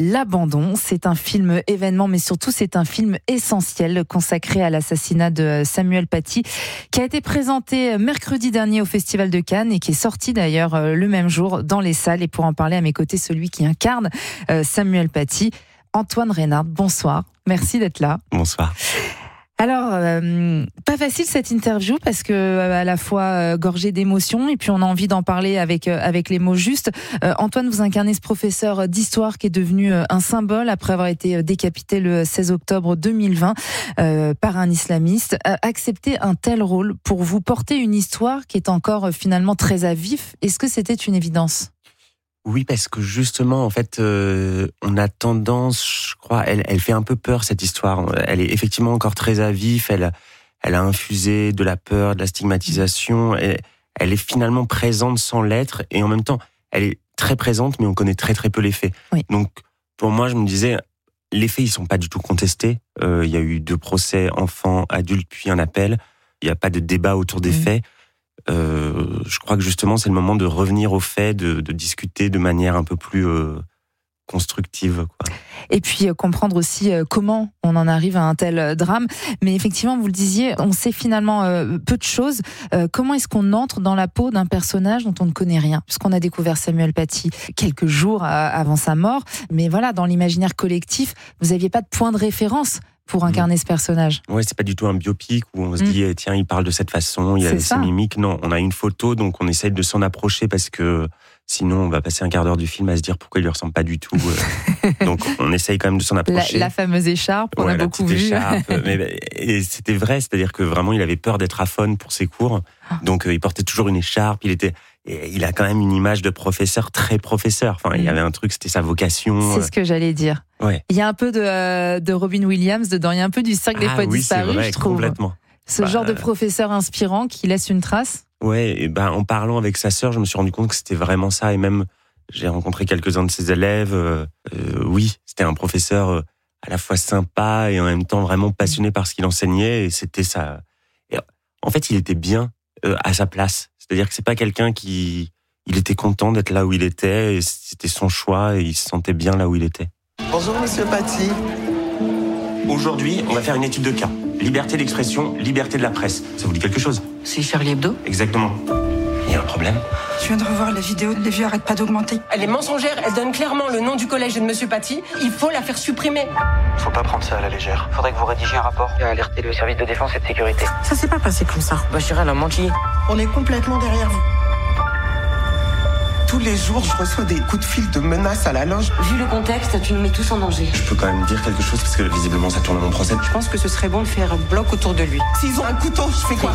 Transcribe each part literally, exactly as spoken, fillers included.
L'abandon, c'est un film événement, mais surtout c'est un film essentiel consacré à l'assassinat de Samuel Paty, qui a été présenté mercredi dernier au Festival de Cannes et qui est sorti d'ailleurs le même jour dans les salles. Et pour en parler à mes côtés, celui qui incarne Samuel Paty, Antoine Reynard. Bonsoir, merci d'être là. Bonsoir. Alors, euh, pas facile cette interview parce que euh, à la fois euh, gorgée d'émotions et puis on a envie d'en parler avec euh, avec les mots justes. Euh, Antoine, vous incarnez ce professeur d'histoire qui est devenu euh, un symbole après avoir été décapité le seize octobre deux mille vingt euh, par un islamiste. Euh, accepter un tel rôle pour vous, porter une histoire qui est encore euh, finalement très à vif, est-ce que c'était une évidence ? Oui, parce que justement, en fait, euh, on a tendance, je crois, elle, elle fait un peu peur, cette histoire. Elle est effectivement encore très à vif, elle, elle a infusé de la peur, de la stigmatisation, elle, elle est finalement présente sans l'être, et en même temps, elle est très présente, mais on connaît très très peu les faits. Oui. Donc, pour moi, je me disais, les faits, ils sont pas du tout contestés. Euh, il y a eu deux procès, enfants, adultes, puis un appel. Il n'y a pas de débat autour des mmh. faits. Euh, je crois que justement c'est le moment de revenir aux faits, de, de discuter de manière un peu plus euh, constructive, quoi. Et puis euh, comprendre aussi euh, comment on en arrive à un tel euh, drame. Mais effectivement, vous le disiez, on sait finalement euh, peu de choses. Euh, comment est-ce qu'on entre dans la peau d'un personnage dont on ne connaît rien ? Puisqu'on a découvert Samuel Paty quelques jours euh, avant sa mort. Mais voilà, dans l'imaginaire collectif, vous n'aviez pas de point de référence pour incarner mmh. ce personnage. Oui, c'est pas du tout un biopic où on se mmh. dit tiens, il parle de cette façon, il a ses mimiques. Non, on a une photo, donc on essaye de s'en approcher parce que sinon on va passer un quart d'heure du film à se dire pourquoi il lui ressemble pas du tout. Donc on essaye quand même de s'en approcher. La, la fameuse écharpe, on ouais, a beaucoup vu. Écharpe, mais, et c'était vrai, c'est-à-dire que vraiment il avait peur d'être aphone pour ses cours, donc euh, il portait toujours une écharpe. Il était, et il a quand même une image de professeur très professeur. Enfin, mmh. il y avait un truc, c'était sa vocation. C'est ce que j'allais dire. Ouais. Il y a un peu de, euh, de Robin Williams dedans, il y a un peu du Cirque des ah, Poètes oui, disparus, vrai, je trouve. Complètement. Ce bah, genre de professeur inspirant qui laisse une trace. Ouais, et ben en parlant avec sa sœur, je me suis rendu compte que c'était vraiment ça. Et même, j'ai rencontré quelques-uns de ses élèves. Euh, euh, oui, c'était un professeur euh, à la fois sympa et en même temps vraiment passionné par ce qu'il enseignait. Et c'était ça. Et en fait, il était bien euh, à sa place. C'est-à-dire que c'est pas quelqu'un qui, il était content d'être là où il était. Et c'était son choix et il se sentait bien là où il était. Bonjour Monsieur Paty. Aujourd'hui, on va faire une étude de cas. Liberté d'expression, liberté de la presse. Ça vous dit quelque chose ? C'est Charlie Hebdo ? Exactement. Il y a un problème ? Je viens de revoir la vidéo, les vues arrêtent pas d'augmenter. Elle est mensongère, elle donne clairement le nom du collège de Monsieur Paty. Il faut la faire supprimer. Faut pas prendre ça à la légère. Faudrait que vous rédigiez un rapport et alerter le service de défense et de sécurité. Ça s'est pas passé comme ça. Bachira, elle a menti. On est complètement derrière vous. Tous les jours, je reçois des coups de fil de menaces à la loge. Vu le contexte, tu nous mets tous en danger. Je peux quand même dire quelque chose parce que visiblement ça tourne à mon procès. Je pense que ce serait bon de faire un bloc autour de lui. S'ils ont un couteau, je fais quoi ?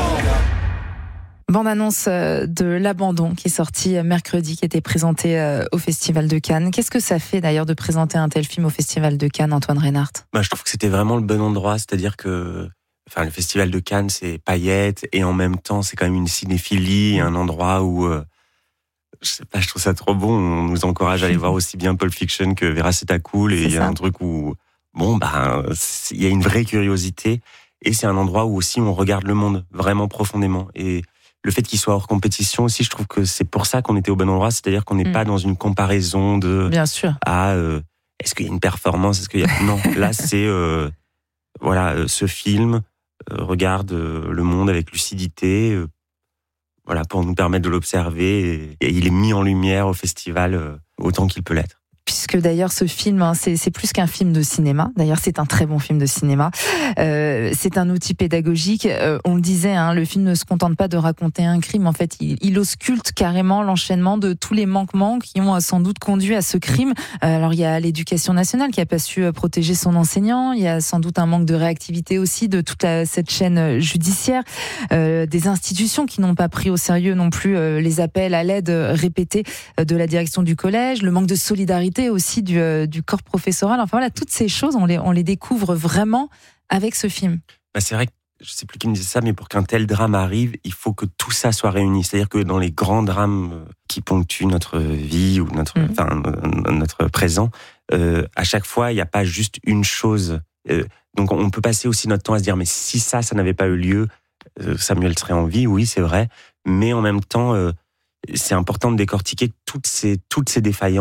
Bande-annonce de L'Abandon qui est sortie mercredi, qui était présentée au Festival de Cannes. Qu'est-ce que ça fait d'ailleurs de présenter un tel film au Festival de Cannes, Antoine Reynard ? Bah, je trouve que c'était vraiment le bon endroit, c'est-à-dire que enfin, le Festival de Cannes, c'est paillettes et en même temps, c'est quand même une cinéphilie, un endroit où... Euh, je sais pas, je trouve ça trop bon. On nous encourage à aller voir aussi bien Pulp Fiction que Veracita Cool. Et il y a un truc où, bon, bah, il y a une vraie curiosité. Et c'est un endroit où aussi on regarde le monde vraiment profondément. Et le fait qu'il soit hors compétition aussi, je trouve que c'est pour ça qu'on était au bon endroit. C'est-à-dire qu'on n'est mmh. pas dans une comparaison de. Bien sûr. Ah, euh, est-ce qu'il y a une performance? Est-ce qu'il y a. Non, là, c'est. Euh, voilà, euh, ce film euh, regarde euh, le monde avec lucidité. Euh, Voilà, pour nous permettre de l'observer, et il est mis en lumière au festival autant qu'il peut l'être. Puisque d'ailleurs ce film, hein, c'est, c'est plus qu'un film de cinéma. D'ailleurs, c'est un très bon film de cinéma. Euh, c'est un outil pédagogique. Euh, on le disait, hein, le film ne se contente pas de raconter un crime. En fait, il, il ausculte carrément l'enchaînement de tous les manquements qui ont sans doute conduit à ce crime. Euh, alors, il y a l'éducation nationale qui a pas su protéger son enseignant. Il y a sans doute un manque de réactivité aussi de toute la, cette chaîne judiciaire. Euh, des institutions qui n'ont pas pris au sérieux non plus euh, les appels à l'aide répétés de la direction du collège. Le manque de solidarité aussi du, euh, du corps professoral. Enfin voilà, toutes ces choses, on les, on les découvre vraiment avec ce film. Bah c'est vrai que, je sais plus qui me disait ça, mais pour qu'un tel drame arrive, il faut que tout ça soit réuni. C'est-à-dire que dans les grands drames qui ponctuent notre vie ou notre, mmh. enfin, notre présent, euh, à chaque fois, il n'y a pas juste une chose. Euh, donc on peut passer aussi notre temps à se dire, mais si ça, ça n'avait pas eu lieu, euh, Samuel serait en vie, oui, c'est vrai. Mais en même temps, euh, c'est important de décortiquer toutes ces, toutes ces défaillances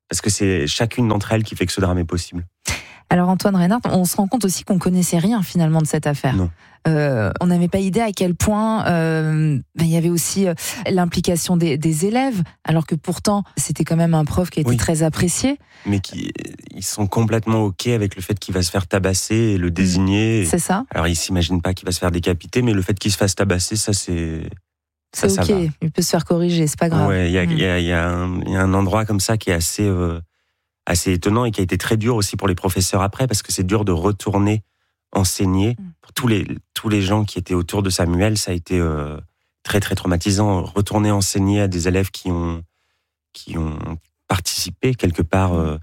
parce que c'est chacune d'entre elles qui fait que ce drame est possible. Alors Antoine Reynard, on se rend compte aussi qu'on connaissait rien finalement de cette affaire. Non. Euh, on n'avait pas idée à quel point euh, ben, il y avait aussi euh, l'implication des, des élèves, alors que pourtant c'était quand même un prof qui était oui. très apprécié. Mais qui, ils sont complètement ok avec le fait qu'il va se faire tabasser et le désigner. C'est ça. Alors ils s'imaginent pas qu'il va se faire décapiter, mais le fait qu'il se fasse tabasser, ça c'est... C'est ça, ok, ça va. il peut se faire corriger, c'est pas grave. Ouais, il y a, Mm. il y a, il y a un, il y a un endroit comme ça qui est assez... Euh, assez étonnant et qui a été très dur aussi pour les professeurs après, parce que c'est dur de retourner enseigner. Pour tous les, tous les gens qui étaient autour de Samuel, ça a été euh, très très traumatisant. Retourner enseigner à des élèves qui ont, qui ont participé quelque part euh,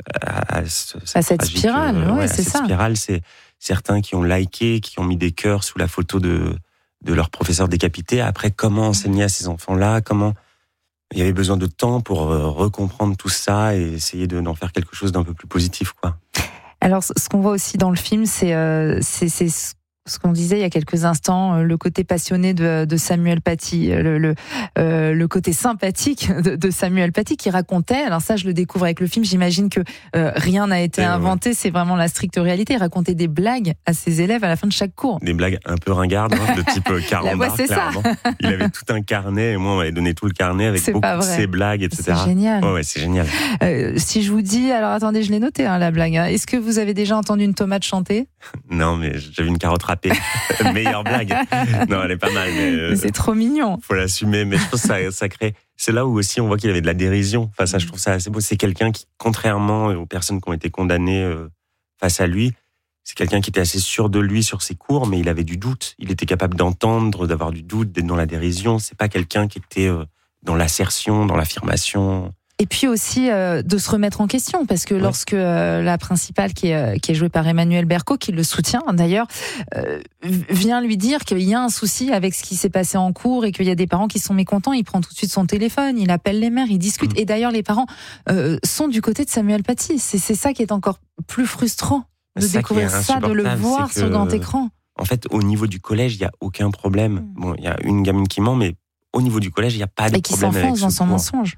à, à, ce, cette, à cette tragique, spirale, euh, ouais, ouais, c'est à cette ça. spirale, c'est certains qui ont liké, qui ont mis des cœurs sous la photo de, de leur professeur décapité. Après, comment enseigner à ces enfants-là? Comment... Il y avait besoin de temps pour euh, recomprendre tout ça et essayer de, d'en faire quelque chose d'un peu plus positif, quoi. Alors, ce qu'on voit aussi dans le film, c'est, euh, c'est, c'est ce qu'on disait il y a quelques instants, le côté passionné de, de Samuel Paty, le, le, euh, le côté sympathique de, de Samuel Paty qui racontait, alors ça je le découvre avec le film, j'imagine que euh, rien n'a été c'est inventé, ouais. c'est vraiment la stricte réalité, il racontait des blagues à ses élèves à la fin de chaque cours. Des blagues un peu ringardes, hein, de type carambar, c'est clairement. Ça. Il avait tout un carnet, et moi on m'avait donné tout le carnet avec c'est beaucoup de ses blagues, et cetera. C'est génial. Ouais, ouais, c'est génial. Euh, si je vous dis, alors attendez, je l'ai noté hein, la blague, hein. Est-ce que vous avez déjà entendu une tomate chanter? Non, mais j'ai vu une carotte râpée. Meilleure blague. Non, elle est pas mal. Mais, euh, mais c'est trop mignon. Faut l'assumer. Mais je pense que ça, ça crée. C'est là où aussi on voit qu'il avait de la dérision. Enfin, ça, je trouve ça assez beau. C'est quelqu'un qui, contrairement aux personnes qui ont été condamnées euh, face à lui, c'est quelqu'un qui était assez sûr de lui sur ses cours, mais il avait du doute. Il était capable d'entendre, d'avoir du doute, d'être dans la dérision. C'est pas quelqu'un qui était euh, dans l'assertion, dans l'affirmation. Et puis aussi euh, de se remettre en question, parce que ouais. lorsque euh, la principale, qui est, qui est jouée par Emmanuel Berco, qui le soutient d'ailleurs, euh, vient lui dire qu'il y a un souci avec ce qui s'est passé en cours et qu'il y a des parents qui sont mécontents, il prend tout de suite son téléphone, il appelle les mères, il discute. Mmh. Et d'ailleurs, les parents euh, sont du côté de Samuel Paty. C'est, c'est ça qui est encore plus frustrant, de ça découvrir ça, de le voir que, sur grand écran. En fait, au niveau du collège, il n'y a aucun problème. Mmh. Bon, il y a une gamine qui ment, mais au niveau du collège, il n'y a pas de et problème avec ce qui s'enfonce dans son cours. mensonge.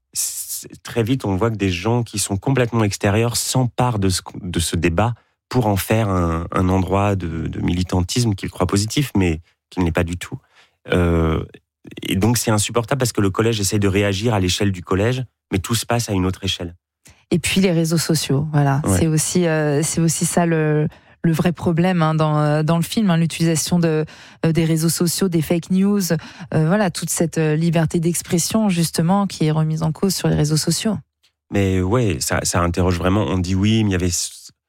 Très vite, on voit que des gens qui sont complètement extérieurs s'emparent de ce, de ce débat pour en faire un, un endroit de, de militantisme qu'ils croient positif, mais qui ne l'est pas du tout. Euh, et donc, c'est insupportable parce que le collège essaie de réagir à l'échelle du collège, mais tout se passe à une autre échelle. Et puis les réseaux sociaux, voilà. Ouais. C'est aussi, euh, c'est aussi ça le... le vrai problème hein, dans dans le film, hein, l'utilisation de euh, des réseaux sociaux, des fake news, euh, voilà, toute cette euh, liberté d'expression justement qui est remise en cause sur les réseaux sociaux. Mais ouais, ça ça interroge vraiment. On dit oui, mais il y avait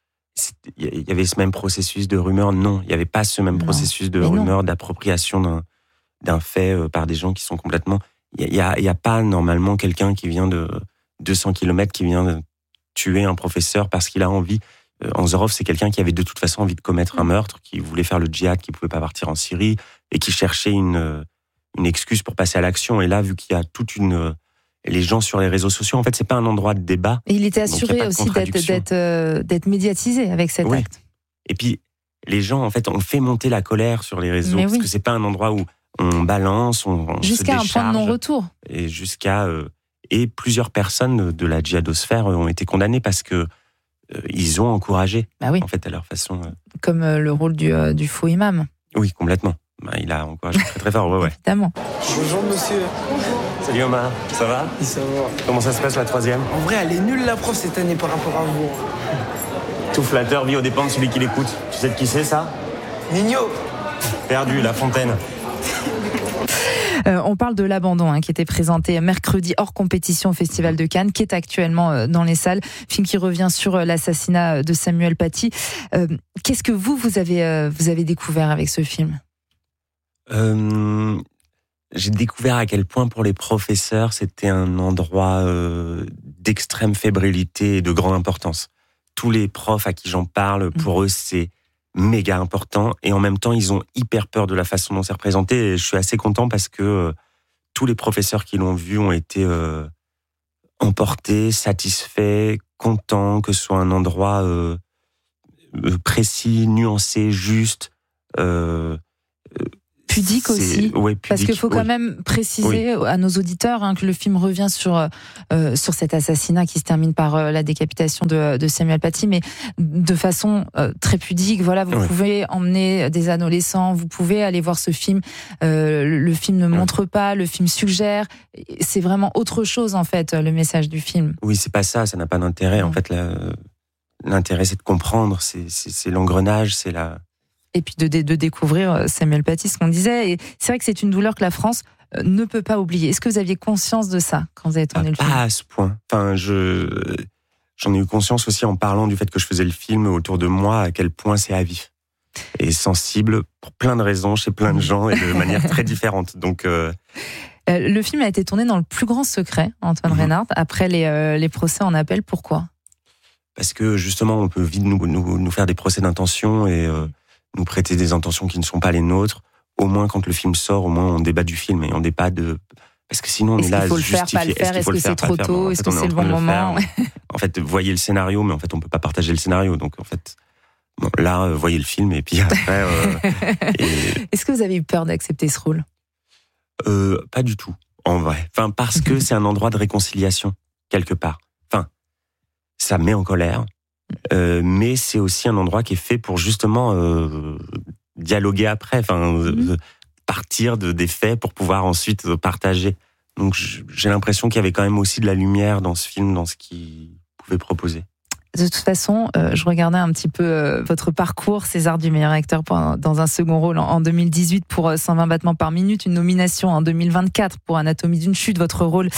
il y avait ce même processus de rumeur. Non, il y avait pas ce même non. processus de mais rumeur, non. d'appropriation d'un d'un fait euh, par des gens qui sont complètement. Il y a il y a pas normalement quelqu'un qui vient de deux cents kilomètres qui vient de tuer un professeur parce qu'il a envie. Anzorov, c'est quelqu'un qui avait de toute façon envie de commettre un meurtre, qui voulait faire le djihad, qui pouvait pas partir en Syrie, et qui cherchait une, une excuse pour passer à l'action. Et là, vu qu'il y a toute une... Les gens sur les réseaux sociaux, en fait, c'est pas un endroit de débat. Et il était assuré aussi d'être, d'être, euh, d'être médiatisé avec cet oui. acte. Et puis, les gens, en fait, ont fait monter la colère sur les réseaux, Mais parce oui. que c'est pas un endroit où on balance, on, on jusqu'à se décharge. un point de non-retour. Et jusqu'à... Euh, et plusieurs personnes de la djihadosphère ont été condamnées parce que Euh, ils ont encouragé, bah oui. en fait, à leur façon. Euh... Comme euh, le rôle du, euh, du faux imam. Oui, complètement. Bah, il a encouragé très très fort, ouais, ouais. Évidemment. Bonjour, monsieur. Salut Omar, ça va? Ça va. Comment ça se passe la troisième? En vrai, elle est nulle la prof cette année par rapport à vous. Tout flatteur vit aux dépens de celui qui l'écoute. Tu sais de qui c'est ça? Nino. Perdu, La Fontaine. Euh, on parle de L'Abandon, hein, qui était présenté mercredi hors compétition au Festival de Cannes, qui est actuellement euh, dans les salles. Film qui revient sur euh, l'assassinat de Samuel Paty. Euh, qu'est-ce que vous, vous avez, euh, vous avez découvert avec ce film? euh, J'ai découvert à quel point pour les professeurs, c'était un endroit euh, d'extrême fébrilité et de grande importance. Tous les profs à qui j'en parle, pour mmh. eux, c'est méga important, et en même temps ils ont hyper peur de la façon dont c'est représenté, et je suis assez content parce que euh, tous les professeurs qui l'ont vu ont été euh, emportés, satisfaits, contents que ce soit un endroit euh, précis, nuancé, juste. Euh, pudique c'est, aussi, ouais, pudique, parce qu'il faut quand oui. même préciser oui. à nos auditeurs hein, que le film revient sur euh, sur cet assassinat qui se termine par euh, la décapitation de, de Samuel Paty, mais de façon euh, très pudique. Voilà, vous oui. pouvez emmener des adolescents, vous pouvez aller voir ce film. Euh, le, le film ne montre oui. pas, le film suggère. C'est vraiment autre chose en fait, le message du film. Oui, c'est pas ça, ça n'a pas d'intérêt. En fait, la, l'intérêt c'est de comprendre, c'est, c'est, c'est l'engrenage, c'est la. Et puis de, de découvrir Samuel Paty, ce qu'on disait. Et c'est vrai que c'est une douleur que la France ne peut pas oublier. Est-ce que vous aviez conscience de ça quand vous avez tourné ah, le film ? Pas à ce point. Enfin, je, j'en ai eu conscience aussi en parlant du fait que je faisais le film autour de moi, à quel point c'est à vif et sensible pour plein de raisons chez plein de gens et de manière très différente. Donc, euh... Euh, le film a été tourné dans le plus grand secret, Antoine mmh. Reynard, après les, euh, les procès en appel. Pourquoi ? Parce que justement, on peut vite nous, nous, nous faire des procès d'intention et euh, nous prêter des intentions qui ne sont pas les nôtres. Au moins, quand le film sort, au moins on débat du film et on débat de... Parce que sinon, on est, est là à se justifier. Est-ce qu'il faut le faire, pas le faire ? Est-ce que c'est trop tôt ? Est-ce que c'est le bon moment ? En fait, voyez le scénario, mais en fait, on peut pas partager le scénario. Donc, en fait, bon, là, euh, voyez le film et puis après... Euh, et... Est-ce que vous avez eu peur d'accepter ce rôle ? euh, Pas du tout, en vrai. Enfin, parce que c'est un endroit de réconciliation, quelque part. Enfin, ça met en colère. Euh, mais c'est aussi un endroit qui est fait pour justement euh, dialoguer après, enfin mmh. euh, partir de des faits pour pouvoir ensuite partager. Donc j'ai l'impression qu'il y avait quand même aussi de la lumière dans ce film, dans ce qu'il pouvait proposer. De toute façon, euh, je regardais un petit peu euh, votre parcours, César du meilleur acteur pour un, dans un second rôle en, en deux mille dix-huit pour euh, cent vingt battements par minute, une nomination en deux mille vingt-quatre pour Anatomie d'une chute, votre rôle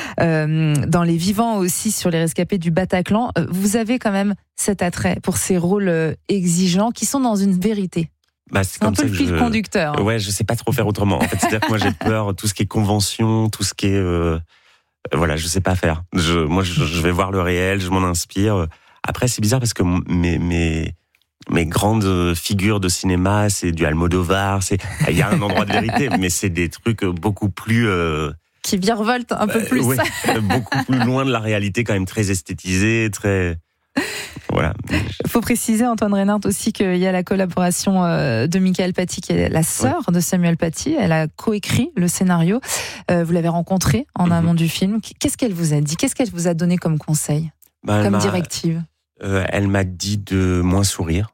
euh, dans Les Vivants aussi sur les rescapés du Bataclan. Euh, vous avez quand même cet attrait pour ces rôles euh, exigeants qui sont dans une vérité. Bah, c'est, c'est un peu le fil je... conducteur. Hein. Ouais, je sais pas trop faire autrement. En fait, c'est-à-dire que moi j'ai peur, tout ce qui est convention, tout ce qui est, euh, voilà, je sais pas faire. Je, moi, je, je vais voir le réel, je m'en inspire. Après, c'est bizarre parce que mes, mes, mes grandes figures de cinéma, c'est du Almodovar, c'est, il y a un endroit de vérité, mais c'est des trucs beaucoup plus, euh, qui virevoltent un peu plus. Euh, ouais, beaucoup plus loin de la réalité, quand même très esthétisé, très, voilà. Il faut préciser, Antoine Reynard, aussi qu'il y a la collaboration de Michael Paty, qui est la sœur ouais. de Samuel Paty. Elle a coécrit le scénario. Vous l'avez rencontrée en mm-hmm. amont du film. Qu'est-ce qu'elle vous a dit ? Qu'est-ce qu'elle vous a donné comme conseil ? Bah, comme directive ? Euh, elle m'a dit de moins sourire.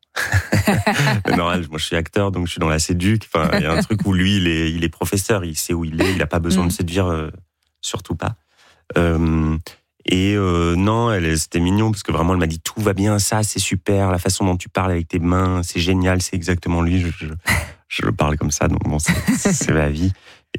non, moi je suis acteur, donc je suis dans la séduc. Enfin, il y a un truc où lui, il est, il est professeur, il sait où il est, il n'a pas besoin mmh. de séduire, euh, surtout pas. Euh, et euh, non, elle, c'était mignon parce que vraiment, elle m'a dit tout va bien, ça c'est super, la façon dont tu parles avec tes mains, c'est génial, c'est exactement lui. Je, je, je le parle comme ça, donc bon, c'est, c'est ma vie.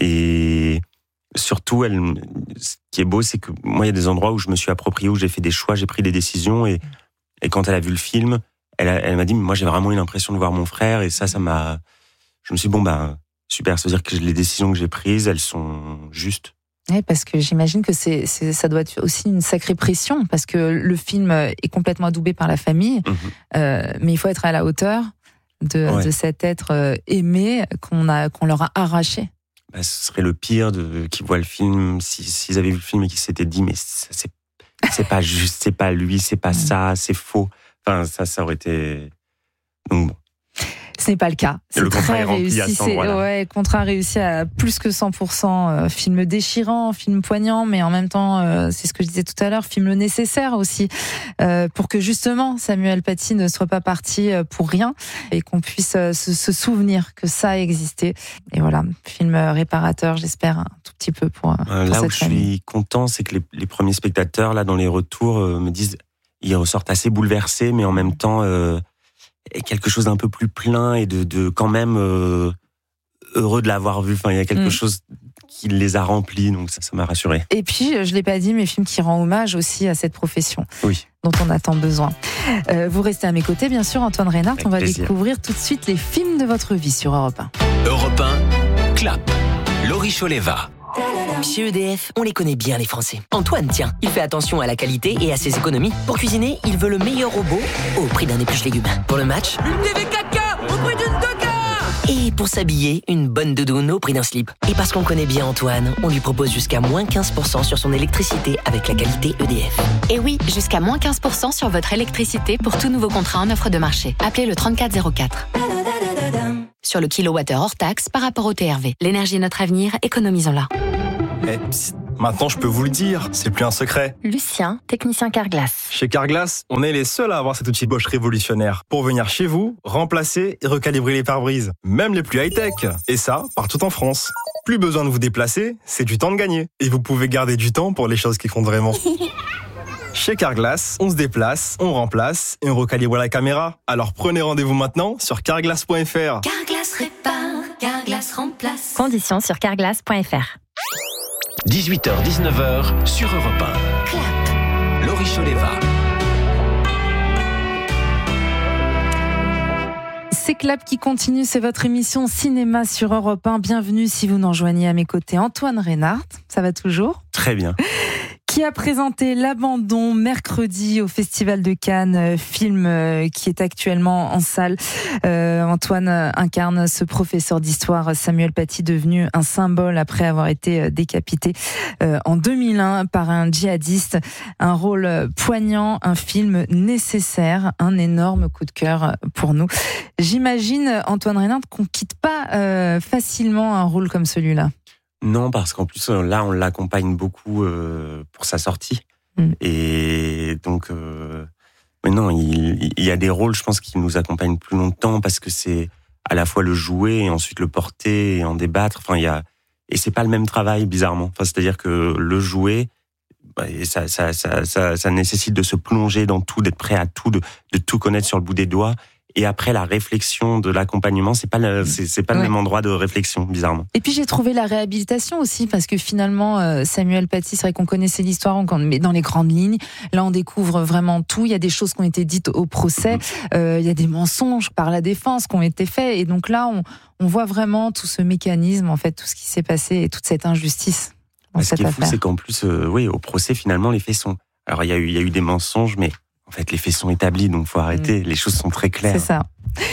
Et surtout, elle, ce qui est beau, c'est que moi, il y a des endroits où je me suis approprié, où j'ai fait des choix, j'ai pris des décisions et Et quand elle a vu le film, elle, a, elle m'a dit, moi j'ai vraiment eu l'impression de voir mon frère, et ça, ça m'a... Je me suis dit, bon ben, super, ça veut dire que les décisions que j'ai prises, elles sont justes. Oui, parce que j'imagine que c'est, c'est, ça doit être aussi une sacrée pression, parce que le film est complètement adoubé par la famille, mmh. euh, mais il faut être à la hauteur de, ouais. de cet être aimé qu'on, a, qu'on leur a arraché. Bah, ce serait le pire de, qui voit le film, si, s'ils avaient vu le film et qu'ils s'étaient dit, mais ça, c'est c'est pas juste, c'est pas lui, c'est pas mmh. ça, c'est faux. Enfin, ça, ça aurait été... Donc bon. Ce n'est pas le cas. C'est le très réussi. réussi. C'est, ouais, contrat réussi à plus que cent pour cent. Film déchirant, film poignant, mais en même temps, euh, c'est ce que je disais tout à l'heure, film le nécessaire aussi, euh, pour que justement Samuel Paty ne soit pas parti pour rien et qu'on puisse se, se souvenir que ça a existé. Et voilà, film réparateur, j'espère, un tout petit peu pour, pour euh, là cette où famille. Je suis content, c'est que les, les premiers spectateurs, là, dans les retours, euh, me disent, ils ressortent assez bouleversés, mais en même temps... Euh, et quelque chose d'un peu plus plein et de, de quand même euh, heureux de l'avoir vu. Enfin, il y a quelque mmh. chose qui les a remplis, donc ça, ça m'a rassuré. Et puis, je l'ai pas dit, mais film qui rend hommage aussi à cette profession, oui. dont on a tant besoin. Euh, vous restez à mes côtés, bien sûr, Antoine Reynard. Avec on va plaisir. Découvrir tout de suite les films de votre vie sur Europe un. Europe un, Clap, Laurie Choleva. Chez E D F, on les connaît bien les Français. Antoine, tiens, il fait attention à la qualité et à ses économies. Pour cuisiner, il veut le meilleur robot au prix d'un épluche légumes. Pour le match, une T V quatre K au prix d'une deux K. Et pour s'habiller, une bonne doudoune au prix d'un slip. Et parce qu'on connaît bien Antoine, on lui propose jusqu'à moins quinze pour cent sur son électricité avec la qualité E D F. Et oui, jusqu'à moins quinze pour cent sur votre électricité pour tout nouveau contrat en offre de marché. Appelez le trente-quatre zéro quatre. sur le kilowattheure hors taxe par rapport au T R V. L'énergie est notre avenir, économisons-la. Eh, psst, maintenant je peux vous le dire, c'est plus un secret. Lucien, technicien Carglass. Chez Carglass, on est les seuls à avoir cet outil Bosch révolutionnaire pour venir chez vous, remplacer et recalibrer les pare-brises, même les plus high-tech. Et ça, partout en France. Plus besoin de vous déplacer, c'est du temps de gagner. Et vous pouvez garder du temps pour les choses qui comptent vraiment. Chez Carglass, on se déplace, on remplace et on recalibre la caméra. Alors prenez rendez-vous maintenant sur carglass point f r. Carglass répare, Carglass remplace. Conditions sur carglass point f r. dix-huit heures dix-neuf heures sur Europe un. Clap. Laurie Choleva. C'est Clap qui continue, c'est votre émission Cinéma sur Europe un. Bienvenue si vous nous rejoignez à mes côtés. Antoine Reynard, ça va toujours ? Très bien. Qui a présenté L'Abandon mercredi au Festival de Cannes, film qui est actuellement en salle. Euh, Antoine incarne ce professeur d'histoire, Samuel Paty, devenu un symbole après avoir été décapité euh, en deux mille un par un djihadiste. Un rôle poignant, un film nécessaire, un énorme coup de cœur pour nous. J'imagine, Antoine Reynard, qu'on quitte pas euh, facilement un rôle comme celui-là. Non, parce qu'en plus, là, on l'accompagne beaucoup euh, pour sa sortie. Mm. Et donc, euh, mais non, il, il y a des rôles, je pense, qui nous accompagnent plus longtemps parce que c'est à la fois le jouer et ensuite le porter et en débattre. Enfin, il y a, et c'est pas le même travail, bizarrement. Enfin, c'est-à-dire que le jouer, bah, ça, ça, ça, ça, ça nécessite de se plonger dans tout, d'être prêt à tout, de, de tout connaître sur le bout des doigts. Et après, la réflexion de l'accompagnement, c'est pas le, c'est, c'est pas ouais. le même endroit de réflexion, bizarrement. Et puis j'ai trouvé la réhabilitation aussi, parce que finalement, euh, Samuel Paty, c'est vrai qu'on connaissait l'histoire, on, mais dans les grandes lignes, là on découvre vraiment tout. Il y a des choses qui ont été dites au procès, euh, il y a des mensonges par la défense qui ont été faits, et donc là on, on voit vraiment tout ce mécanisme, en fait, tout ce qui s'est passé et toute cette injustice dans bah, cette affaire. Ce qui est affaire. fou, c'est qu'en plus, euh, oui, au procès, finalement, les faits sont. Alors il y a eu, il y a eu des mensonges, mais en fait, les faits sont établis, donc faut arrêter. Mmh. Les choses sont très claires. C'est ça.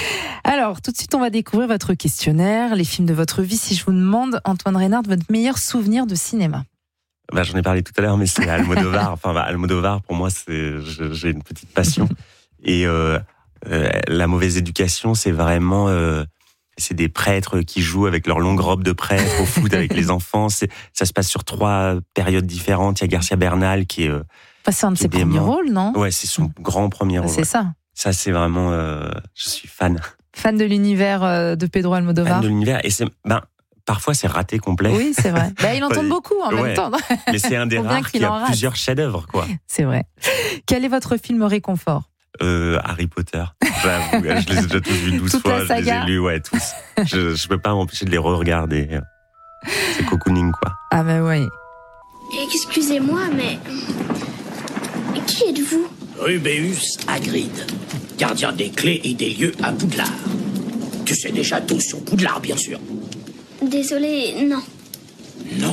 Alors, tout de suite, on va découvrir votre questionnaire, les films de votre vie. Si je vous demande, Antoine Reynard, votre meilleur souvenir de cinéma ? Bah, j'en ai parlé tout à l'heure, mais c'est Almodovar. Enfin, bah, Almodovar, pour moi, c'est, j'ai une petite passion. Et euh, euh, La mauvaise éducation, c'est vraiment... Euh, c'est des prêtres qui jouent avec leur longue robe de prêtre au foot avec les enfants. C'est, ça se passe sur trois périodes différentes. Il y a Garcia Bernal qui est... Euh, c'est un de ses premiers rôles, non ? Ouais, c'est son grand premier rôle. C'est ouais. ça. Ça, c'est vraiment... Euh, je suis fan. Fan de l'univers de Pedro Almodovar. Fan de l'univers. Et c'est... Ben, parfois, c'est raté complet. Oui, c'est vrai. Bah, il en tourne beaucoup en ouais. même temps. Mais c'est un des rares qui a rate. plusieurs chefs-d'œuvre, quoi. C'est vrai. Quel est votre film réconfort ? euh, Harry Potter. J'avoue, je les ai déjà tous vus douze Toute fois. La saga. Je les ai lus, ouais, tous. je, je peux pas m'empêcher de les re-regarder. C'est cocooning, quoi. Ah bah oui. Excusez-moi, mais... Qui êtes-vous ? Rubéus Hagrid, gardien des clés et des lieux à Poudlard. Tu sais déjà tout sur Poudlard, bien sûr. Désolé, non. Non ?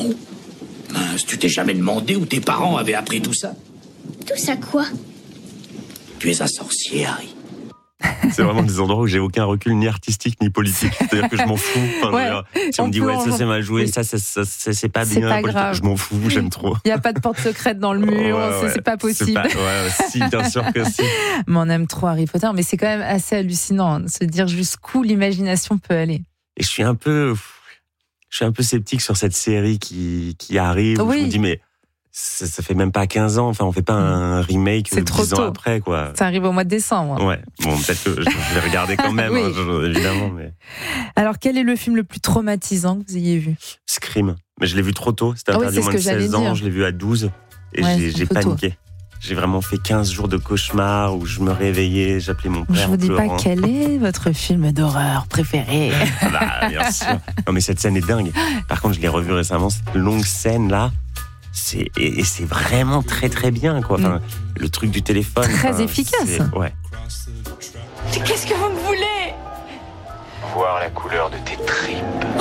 Mince, tu t'es jamais demandé où tes parents avaient appris tout ça ? Tout ça quoi ? Tu es un sorcier, Harry. C'est vraiment des endroits où j'ai aucun recul, ni artistique, ni politique. C'est-à-dire que je m'en fous. Enfin, ouais, genre, si on me dit, ouais, ça c'est mal joué, oui. ça, ça, ça, ça c'est pas c'est bien pas politique, grave. Je m'en fous, j'aime trop. Il n'y a pas de porte secrète dans le mur, ouais, c'est, ouais. c'est pas possible. C'est pas, ouais, si, bien sûr que si. Mais on aime trop Harry Potter, mais c'est quand même assez hallucinant de se dire jusqu'où l'imagination peut aller. Et je suis un peu, je suis un peu sceptique sur cette série qui, qui arrive. Oui. Je me dis, mais ça, ça fait même pas quinze ans. Enfin, on fait pas un remake c'est trop dix tôt. ans après, quoi. Ça arrive au mois de décembre. Ouais. Bon, peut-être que je vais regarder quand même, oui. hein, évidemment. Mais... Alors, quel est le film le plus traumatisant que vous ayez vu ? Scream. Mais je l'ai vu trop tôt. C'était interdit ah oui, moins de seize ans. Dire. Je l'ai vu à douze. Et ouais, j'ai, j'ai paniqué. Tôt. J'ai vraiment fait quinze jours de cauchemar où je me réveillais, j'appelais mon père. Je vous dis pleurant. pas quel est votre film d'horreur préféré. Bah, bien sûr. Non, mais cette scène est dingue. Par contre, je l'ai revue récemment, cette longue scène-là. C'est, et, et c'est vraiment très très bien, quoi. Enfin, mmh. Le truc du téléphone. Très enfin, efficace. Ouais. Qu'est-ce que vous me voulez ? Voir la couleur de tes tripes. Oh.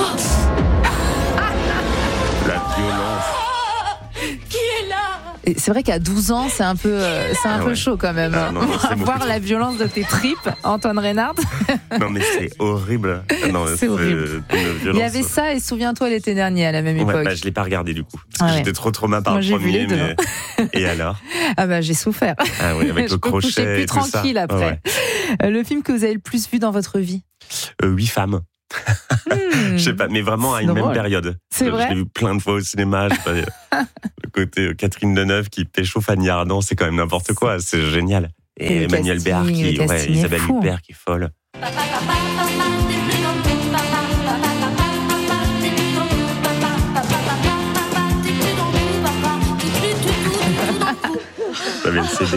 La violence. Qui est là ? Et c'est vrai qu'à douze ans, c'est un peu, euh, c'est un ah peu ouais. chaud quand même. Ah, non, non, voir la violence de tes tripes, Antoine Reynard. Non mais c'est horrible. Non, c'est, c'est horrible. Il y avait ça et souviens-toi l'été dernier à la même époque. Ouais, bah, je l'ai pas regardé du coup parce ah que ouais. j'étais trop trauma par Moi, le j'ai premier. Vu les mais... Et alors ? Ah bah j'ai souffert. Ah oui, avec je le crochet. Je plus et tout tranquille ça. après. Ouais. Le film que vous avez le plus vu dans votre vie ? euh, Huit femmes. Je sais pas, mais vraiment à une drôle. même période. C'est je, vrai. je l'ai vu plein de fois au cinéma. Je sais pas, le côté euh, Catherine Deneuve qui pécho Fanny Ardant, c'est quand même n'importe quoi. C'est génial. Et, Et Emmanuel casting, Béard, qui, le ouais, casting est Isabelle fou. Huppert qui est folle. J'avais le C D.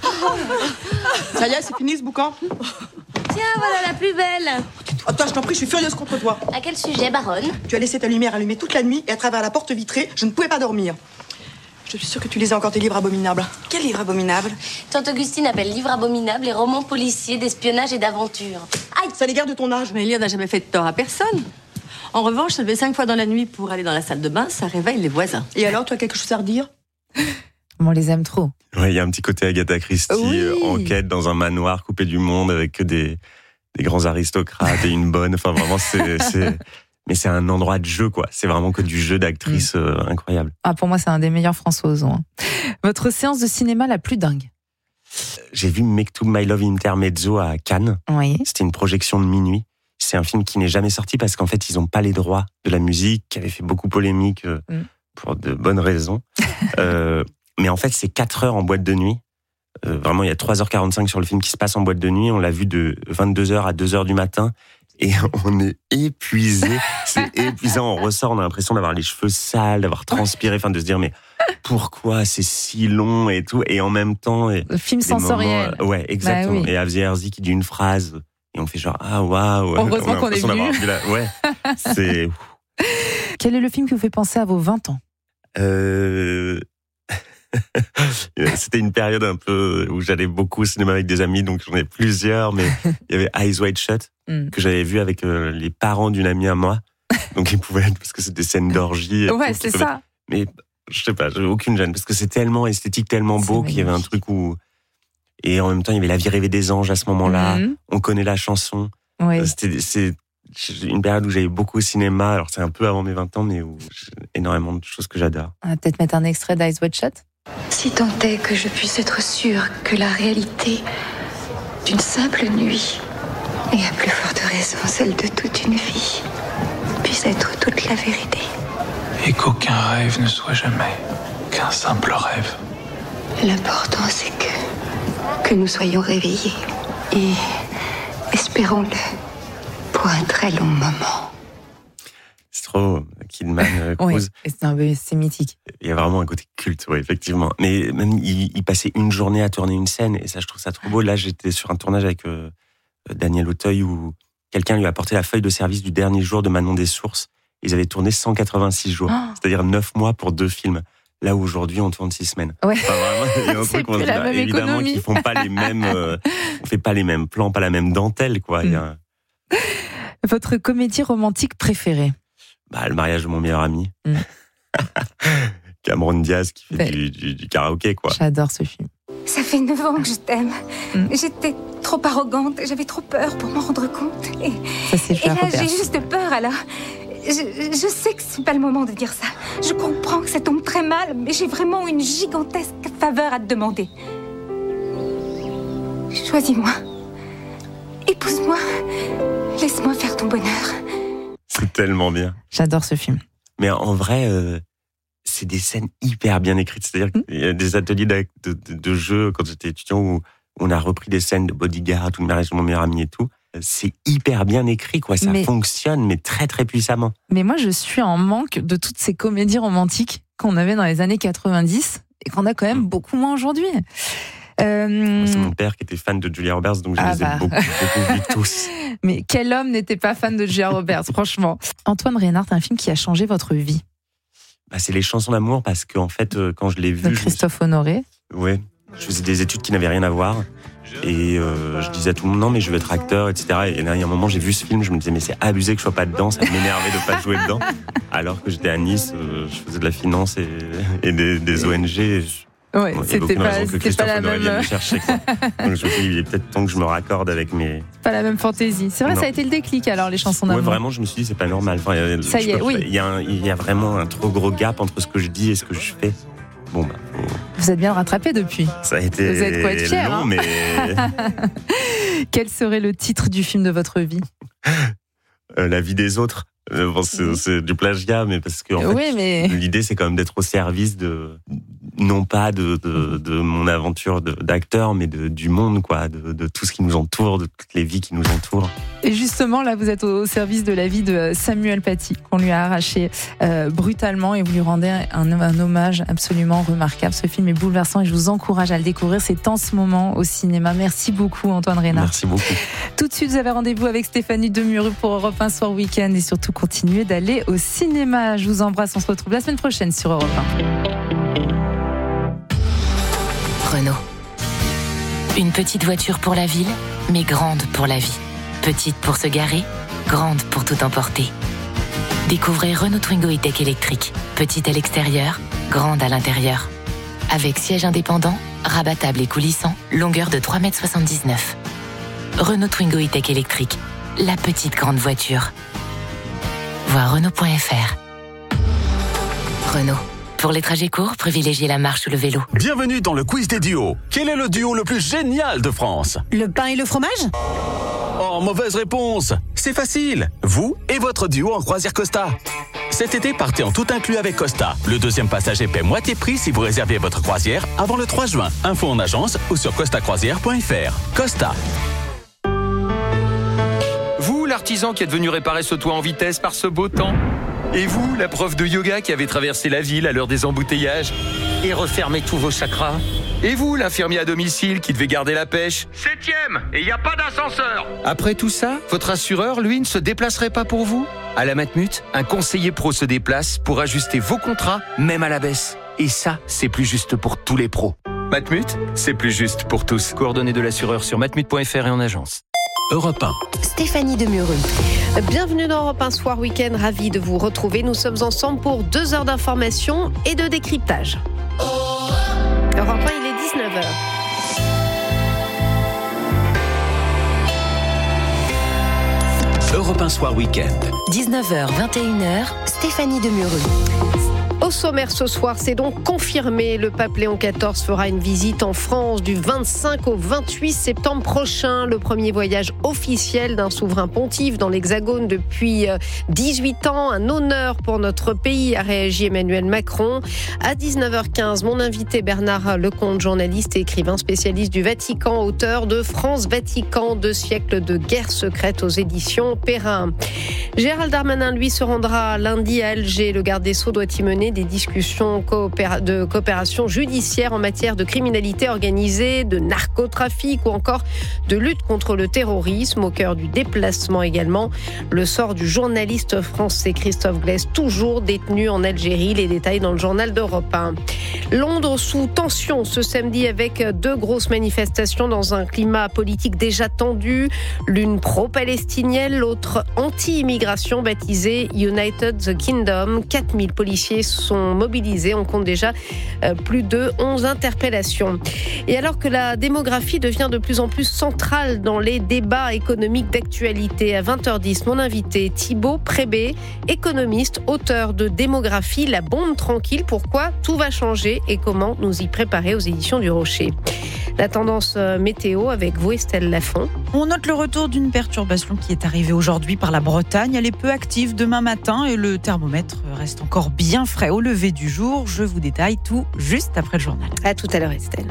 Ça y est, c'est fini ce boucan. Tiens, voilà la plus belle. Oh, toi, je t'en prie, je suis furieuse contre toi. À quel sujet, baronne? Tu as laissé ta lumière allumée toute la nuit et à travers la porte vitrée, je ne pouvais pas dormir. Je suis sûre que tu lisais encore tes livres abominables. Quel livre abominable? Tante Augustine appelle livres abominables les romans policiers d'espionnage et d'aventure. Aïe, ça l'égard de ton âge. Mais lire n'a jamais fait de tort à personne. En revanche, se lever cinq fois dans la nuit pour aller dans la salle de bain, ça réveille les voisins. Et alors, tu as quelque chose à redire? On les aime trop. Ouais, il y a un petit côté Agatha Christie, Oui. euh, enquête dans un manoir coupé du monde avec que des, des grands aristocrates et une bonne. Enfin, vraiment, c'est, c'est, mais c'est un endroit de jeu, quoi. C'est vraiment que du jeu d'actrice euh, incroyable. Ah, pour moi, c'est un des meilleurs François Ozon. hein. Votre séance de cinéma la plus dingue? J'ai vu Mektoub My Love Intermezzo à Cannes. Oui. C'était une projection de minuit. C'est un film qui n'est jamais sorti parce qu'en fait, ils n'ont pas les droits de la musique, qui avait fait beaucoup polémique euh, Mm. pour de bonnes raisons. euh, mais en fait, c'est quatre heures en boîte de nuit. Euh, vraiment, il y a trois heures quarante-cinq sur le film qui se passe en boîte de nuit. On l'a vu de vingt-deux heures à deux heures du matin. Et on est épuisé. C'est épuisant. On ressort, on a l'impression d'avoir les cheveux sales, d'avoir transpiré, enfin de se dire mais pourquoi c'est si long et tout. Et en même temps, et Le film des moments, sensoriel. euh, ouais, exactement. Bah oui. Et Avzi Herzi qui dit une phrase et on fait genre ah waouh. Heureusement On a qu'on est l'impression d'avoir venu. vu la- Ouais, c'est. Quel est le film qui vous fait penser à vos vingt ans? Euh... C'était une période un peu où j'allais beaucoup au cinéma avec des amis, donc j'en ai plusieurs, mais il y avait Eyes Wide Shut, Mm. que j'avais vu avec euh, les parents d'une amie à moi. Donc ils pouvaient être, parce que c'était des scènes d'orgie. et Ouais, tout, c'est qui pouvaient ça. être- Mais je sais pas, j'avais aucune gêne, parce que c'est tellement esthétique, tellement beau C'est qu'il y avait un magnifique. truc où... Et en même temps, il y avait La vie rêvée des anges à ce moment-là. Mhm. On connaît la chanson. Oui. C'était, c'est une période où j'allais beaucoup au cinéma. Alors c'est un peu avant mes vingt ans, mais où j'ai énormément de choses que j'adore. On va peut-être mettre un extrait d'Eyes Wide Shut. Si tant est que je puisse être sûre que la réalité d'une simple nuit, et à plus forte raison celle de toute une vie, puisse être toute la vérité. Et qu'aucun rêve ne soit jamais qu'un simple rêve. L'important c'est que, que nous soyons réveillés. Et espérons-le pour un très long moment. C'est trop Kidman, euh, Oui, Cruise. et c'est un peu- c'est mythique. Il y a vraiment un côté culte, ouais, effectivement. Mais même, il, il passait une journée à tourner une scène, et ça, je trouve ça trop beau. Là, j'étais sur un tournage avec euh, Daniel Auteuil, où quelqu'un lui a apporté la feuille de service du dernier jour de Manon des Sources. Ils avaient tourné cent quatre-vingt-six jours, Oh. c'est-à-dire neuf mois pour deux films. Là où aujourd'hui, on tourne six semaines. Ouais. Enfin, vraiment, il y a un C'est truc où on plus se dit, la bah, même évidemment économie. qu'ils font pas les mêmes, euh, on fait pas les mêmes plans, pas la même dentelle, quoi. Il y a, Votre comédie romantique préférée? bah, le mariage de mon meilleur ami. Mm. Cameron Diaz qui fait Ouais. du, du, du karaoké, quoi. J'adore ce film. Ça fait neuf ans que je t'aime. Mm. J'étais trop arrogante, j'avais trop peur pour m'en rendre compte. Et, Ça, c'est et Julia là, Roberts. j'ai juste peur, alors. Je, je sais que c'est pas le moment de dire ça. Je comprends que ça tombe très mal, mais j'ai vraiment une gigantesque faveur à te demander. Choisis-moi. Épouse-moi. Laisse-moi faire ton bonheur. C'est tellement bien. J'adore ce film. Mais en vrai, euh, c'est des scènes hyper bien écrites. C'est-à-dire qu'il y a des ateliers de, de, de jeu quand j'étais étudiant où on a repris des scènes de Bodyguard ou de mariage de mon meilleur ami et tout. C'est hyper bien écrit, quoi. Ça Mais- fonctionne, mais très très puissamment. Mais moi, je suis en manque de toutes ces comédies romantiques qu'on avait dans les années quatre-vingt-dix et qu'on a quand même beaucoup moins aujourd'hui. Euh, C'est mon père qui était fan de Julia Roberts, donc je Ah les ai bah. beaucoup, beaucoup vus tous. Mais quel homme n'était pas fan de Julia Roberts, franchement. Antoine Reynard, un film qui a changé votre vie. Bah, c'est les chansons d'amour parce qu'en fait, euh, quand je l'ai vu, De je me Christophe Honoré. suis- ouais, je faisais des études qui n'avaient rien à voir. Et euh, je disais à tout le monde, non, mais je veux être acteur, et cetera. Et là, il y a un moment, j'ai vu ce film, je me disais, mais c'est abusé que je sois pas dedans, ça m'énervait de pas jouer dedans. Alors que j'étais à Nice, euh, je faisais de la finance et, et des, des O N G. et je- Ouais, bon, il y avait c'était aucune pas, raison que c'était Christophe pas la Honoré même, vienne me chercher, quoi. Donc je me suis dit, il est peut-être temps que je me raccorde avec mes... pas la même fantaisie. C'est vrai, Non. ça a été le déclic alors, les chansons Ouais, d'amour. vraiment, je me suis dit, c'est pas normal. Enfin, il y a- Ça je y est, peux- oui. Il y, a un- il y a vraiment un trop gros gap entre ce que je dis et ce que je fais. Bon, bah, faut- Vous êtes bien rattrapé depuis. ça a été Vous êtes quoi être fier, long, hein. mais... Quel serait le titre du film de votre vie? euh, la vie des autres. Euh, bon, c'est, mmh. c'est du plagiat, mais parce que en oui, fait, mais... l'idée c'est quand même d'être au service de, non pas de, de, de mon aventure de, d'acteur, mais de, du monde, quoi, de, de tout ce qui nous entoure, de toutes les vies qui nous entourent. Et justement, là, vous êtes au service de la vie de Samuel Paty, qu'on lui a arraché euh, brutalement, et vous lui rendez un, un hommage absolument remarquable. Ce film est bouleversant et je vous encourage à le découvrir. C'est en ce moment au cinéma. Merci beaucoup, Antoine Reynard. Merci beaucoup. Tout de suite, vous avez rendez-vous avec Stéphanie Demureux pour Europe un Soir Week-end, et surtout continuez d'aller au cinéma. Je vous embrasse. On se retrouve la semaine prochaine sur Europe un. Renault. Une petite voiture pour la ville, mais grande pour la vie. Petite pour se garer, grande pour tout emporter. Découvrez Renault Twingo E-Tech électrique. Petite à l'extérieur, grande à l'intérieur. Avec siège indépendant, rabattable et coulissant, longueur de trois mètres soixante-dix-neuf. Renault Twingo E-Tech électrique. La petite grande voiture. Voir Renault point F R. Renault. Pour les trajets courts, privilégiez la marche ou le vélo. Bienvenue dans le quiz des duos. Quel est le duo le plus génial de France? Le pain et le fromage? Oh, mauvaise réponse. C'est facile. Vous et votre duo en croisière Costa. Cet été, partez en tout inclus avec Costa. Le deuxième passager paie moitié prix si vous réservez votre croisière avant le trois juin. Info en agence ou sur costa croisière point F R. Costa. Vous, l'artisan qui est venu réparer ce toit en vitesse par ce beau temps. Et vous, la prof de yoga qui avait traversé la ville à l'heure des embouteillages et refermé tous vos chakras. Et vous, l'infirmier à domicile qui devait garder la pêche. Septième, et il n'y a pas d'ascenseur. Après tout ça, votre assureur, lui, ne se déplacerait pas pour vous? À la Matmut, un conseiller pro se déplace pour ajuster vos contrats, même à la baisse. Et ça, c'est plus juste pour tous les pros. Matmut, c'est plus juste pour tous. Coordonnées de l'assureur sur matmut point F R et en agence. Europe un. Stéphanie Demureux. Bienvenue dans Europe un Soir Week-end, ravi de vous retrouver. Nous sommes ensemble pour deux heures d'information et de décryptage. Europe un, il est dix-neuf heures. Europe un Soir Week-end. dix-neuf heures, vingt et une heures, Stéphanie Demureux. Au sommaire ce soir, c'est donc confirmé. Le pape Léon quatorze fera une visite en France du vingt-cinq au vingt-huit septembre prochain. Le premier voyage officiel d'un souverain pontife dans l'Hexagone depuis dix-huit ans. Un honneur pour notre pays, a réagi Emmanuel Macron. À dix-neuf heures quinze, mon invité Bernard Lecomte, journaliste et écrivain spécialiste du Vatican, auteur de France-Vatican, deux siècles de guerre secrète aux éditions Perrin. Gérald Darmanin, lui, se rendra lundi à Alger. Le garde des Sceaux doit y mener des discussions de coopération judiciaire en matière de criminalité organisée, de narcotrafic ou encore de lutte contre le terrorisme. Au cœur du déplacement également, le sort du journaliste français Christophe Glaise, toujours détenu en Algérie. Les détails dans le journal d'Europe un. Londres sous tension ce samedi avec deux grosses manifestations dans un climat politique déjà tendu. L'une pro-palestinienne, l'autre anti-immigration, baptisée United the Kingdom. quatre mille policiers sont mobilisés. On compte déjà plus de onze interpellations. Et alors que la démographie devient de plus en plus centrale dans les débats économiques d'actualité, à vingt heures dix, mon invité Thibaut Prébé, économiste, auteur de Démographie, la bombe tranquille, pourquoi tout va changer et comment nous y préparer aux éditions du Rocher. La tendance météo avec vous, Estelle Lafont. On note le retour d'une perturbation qui est arrivée aujourd'hui par la Bretagne. Elle est peu active demain matin et le thermomètre reste encore bien frais au lever du jour. Je vous détaille tout juste après le journal. À tout à l'heure, Estelle.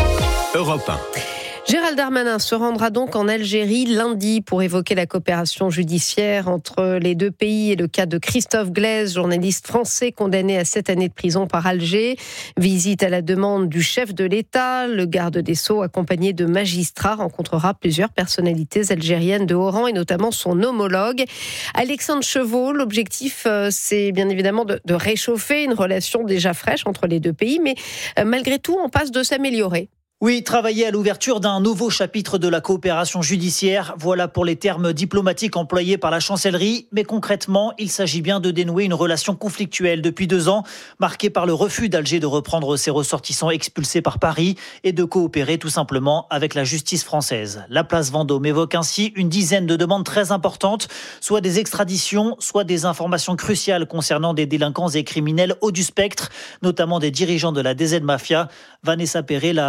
Europe un. Gérald Darmanin se rendra donc en Algérie lundi pour évoquer la coopération judiciaire entre les deux pays et le cas de Christophe Glaise, journaliste français condamné à sept années de prison par Alger. Visite à la demande du chef de l'État. Le garde des Sceaux, accompagné de magistrats, rencontrera plusieurs personnalités algériennes de haut rang et notamment son homologue. Alexandre Chevaux, l'objectif c'est bien évidemment de, de réchauffer une relation déjà fraîche entre les deux pays, mais malgré tout on passe de s'améliorer. Oui, travailler à l'ouverture d'un nouveau chapitre de la coopération judiciaire, voilà pour les termes diplomatiques employés par la chancellerie. Mais concrètement, il s'agit bien de dénouer une relation conflictuelle depuis deux ans, marquée par le refus d'Alger de reprendre ses ressortissants expulsés par Paris et de coopérer tout simplement avec la justice française. La place Vendôme évoque ainsi une dizaine de demandes très importantes, soit des extraditions, soit des informations cruciales concernant des délinquants et criminels hauts du spectre, notamment des dirigeants de la D Z Mafia. Vanessa Perret, la procureure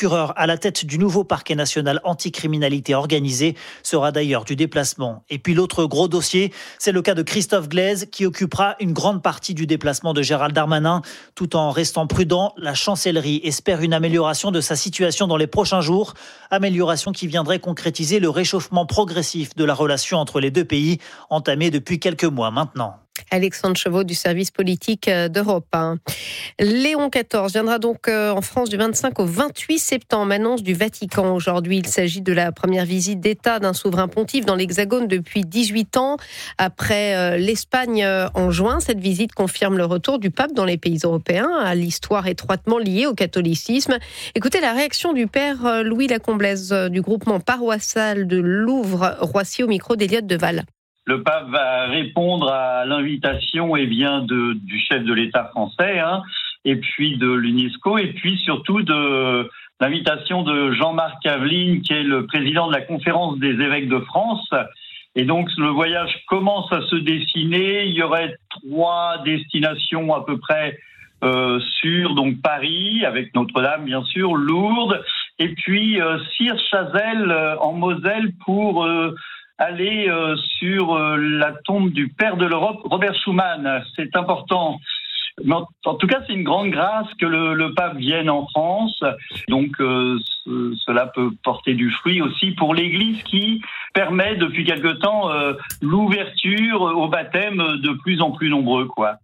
procureur à la tête du nouveau parquet national anticriminalité organisée sera d'ailleurs du déplacement. Et puis l'autre gros dossier, c'est le cas de Christophe Glaise qui occupera une grande partie du déplacement de Gérald Darmanin. Tout en restant prudent, la chancellerie espère une amélioration de sa situation dans les prochains jours. Amélioration qui viendrait concrétiser le réchauffement progressif de la relation entre les deux pays, entamé depuis quelques mois maintenant. Alexandre Chevaux du service politique d'Europe un. Léon quatorze viendra donc en France du vingt-cinq au vingt-huit septembre, annonce du Vatican aujourd'hui. Il s'agit de la première visite d'État d'un souverain pontife dans l'Hexagone depuis dix-huit ans. Après l'Espagne en juin, cette visite confirme le retour du pape dans les pays européens, à l'histoire étroitement liée au catholicisme. Écoutez la réaction du père Louis Lacomblaise du groupement paroissial de Louvre-Roissy au micro d'Eliott Deval. Le pape va répondre à l'invitation eh bien, de, du chef de l'État français, hein, et puis de l'UNESCO, et puis surtout de l'invitation de Jean-Marc Aveline, qui est le président de la Conférence des évêques de France. Et donc le voyage commence à se dessiner. Il y aurait trois destinations à peu près euh, sûres, donc Paris, avec Notre-Dame bien sûr, Lourdes, et puis euh, Sire-Chazelle euh, en Moselle pour... Euh, aller euh, sur euh, la tombe du père de l'Europe, Robert Schuman. C'est important. Mais en, en tout cas, c'est une grande grâce que le, le pape vienne en France. Donc, euh, ce, cela peut porter du fruit aussi pour l'Église qui permet depuis quelque temps euh, l'ouverture au baptême de plus en plus nombreux, quoi.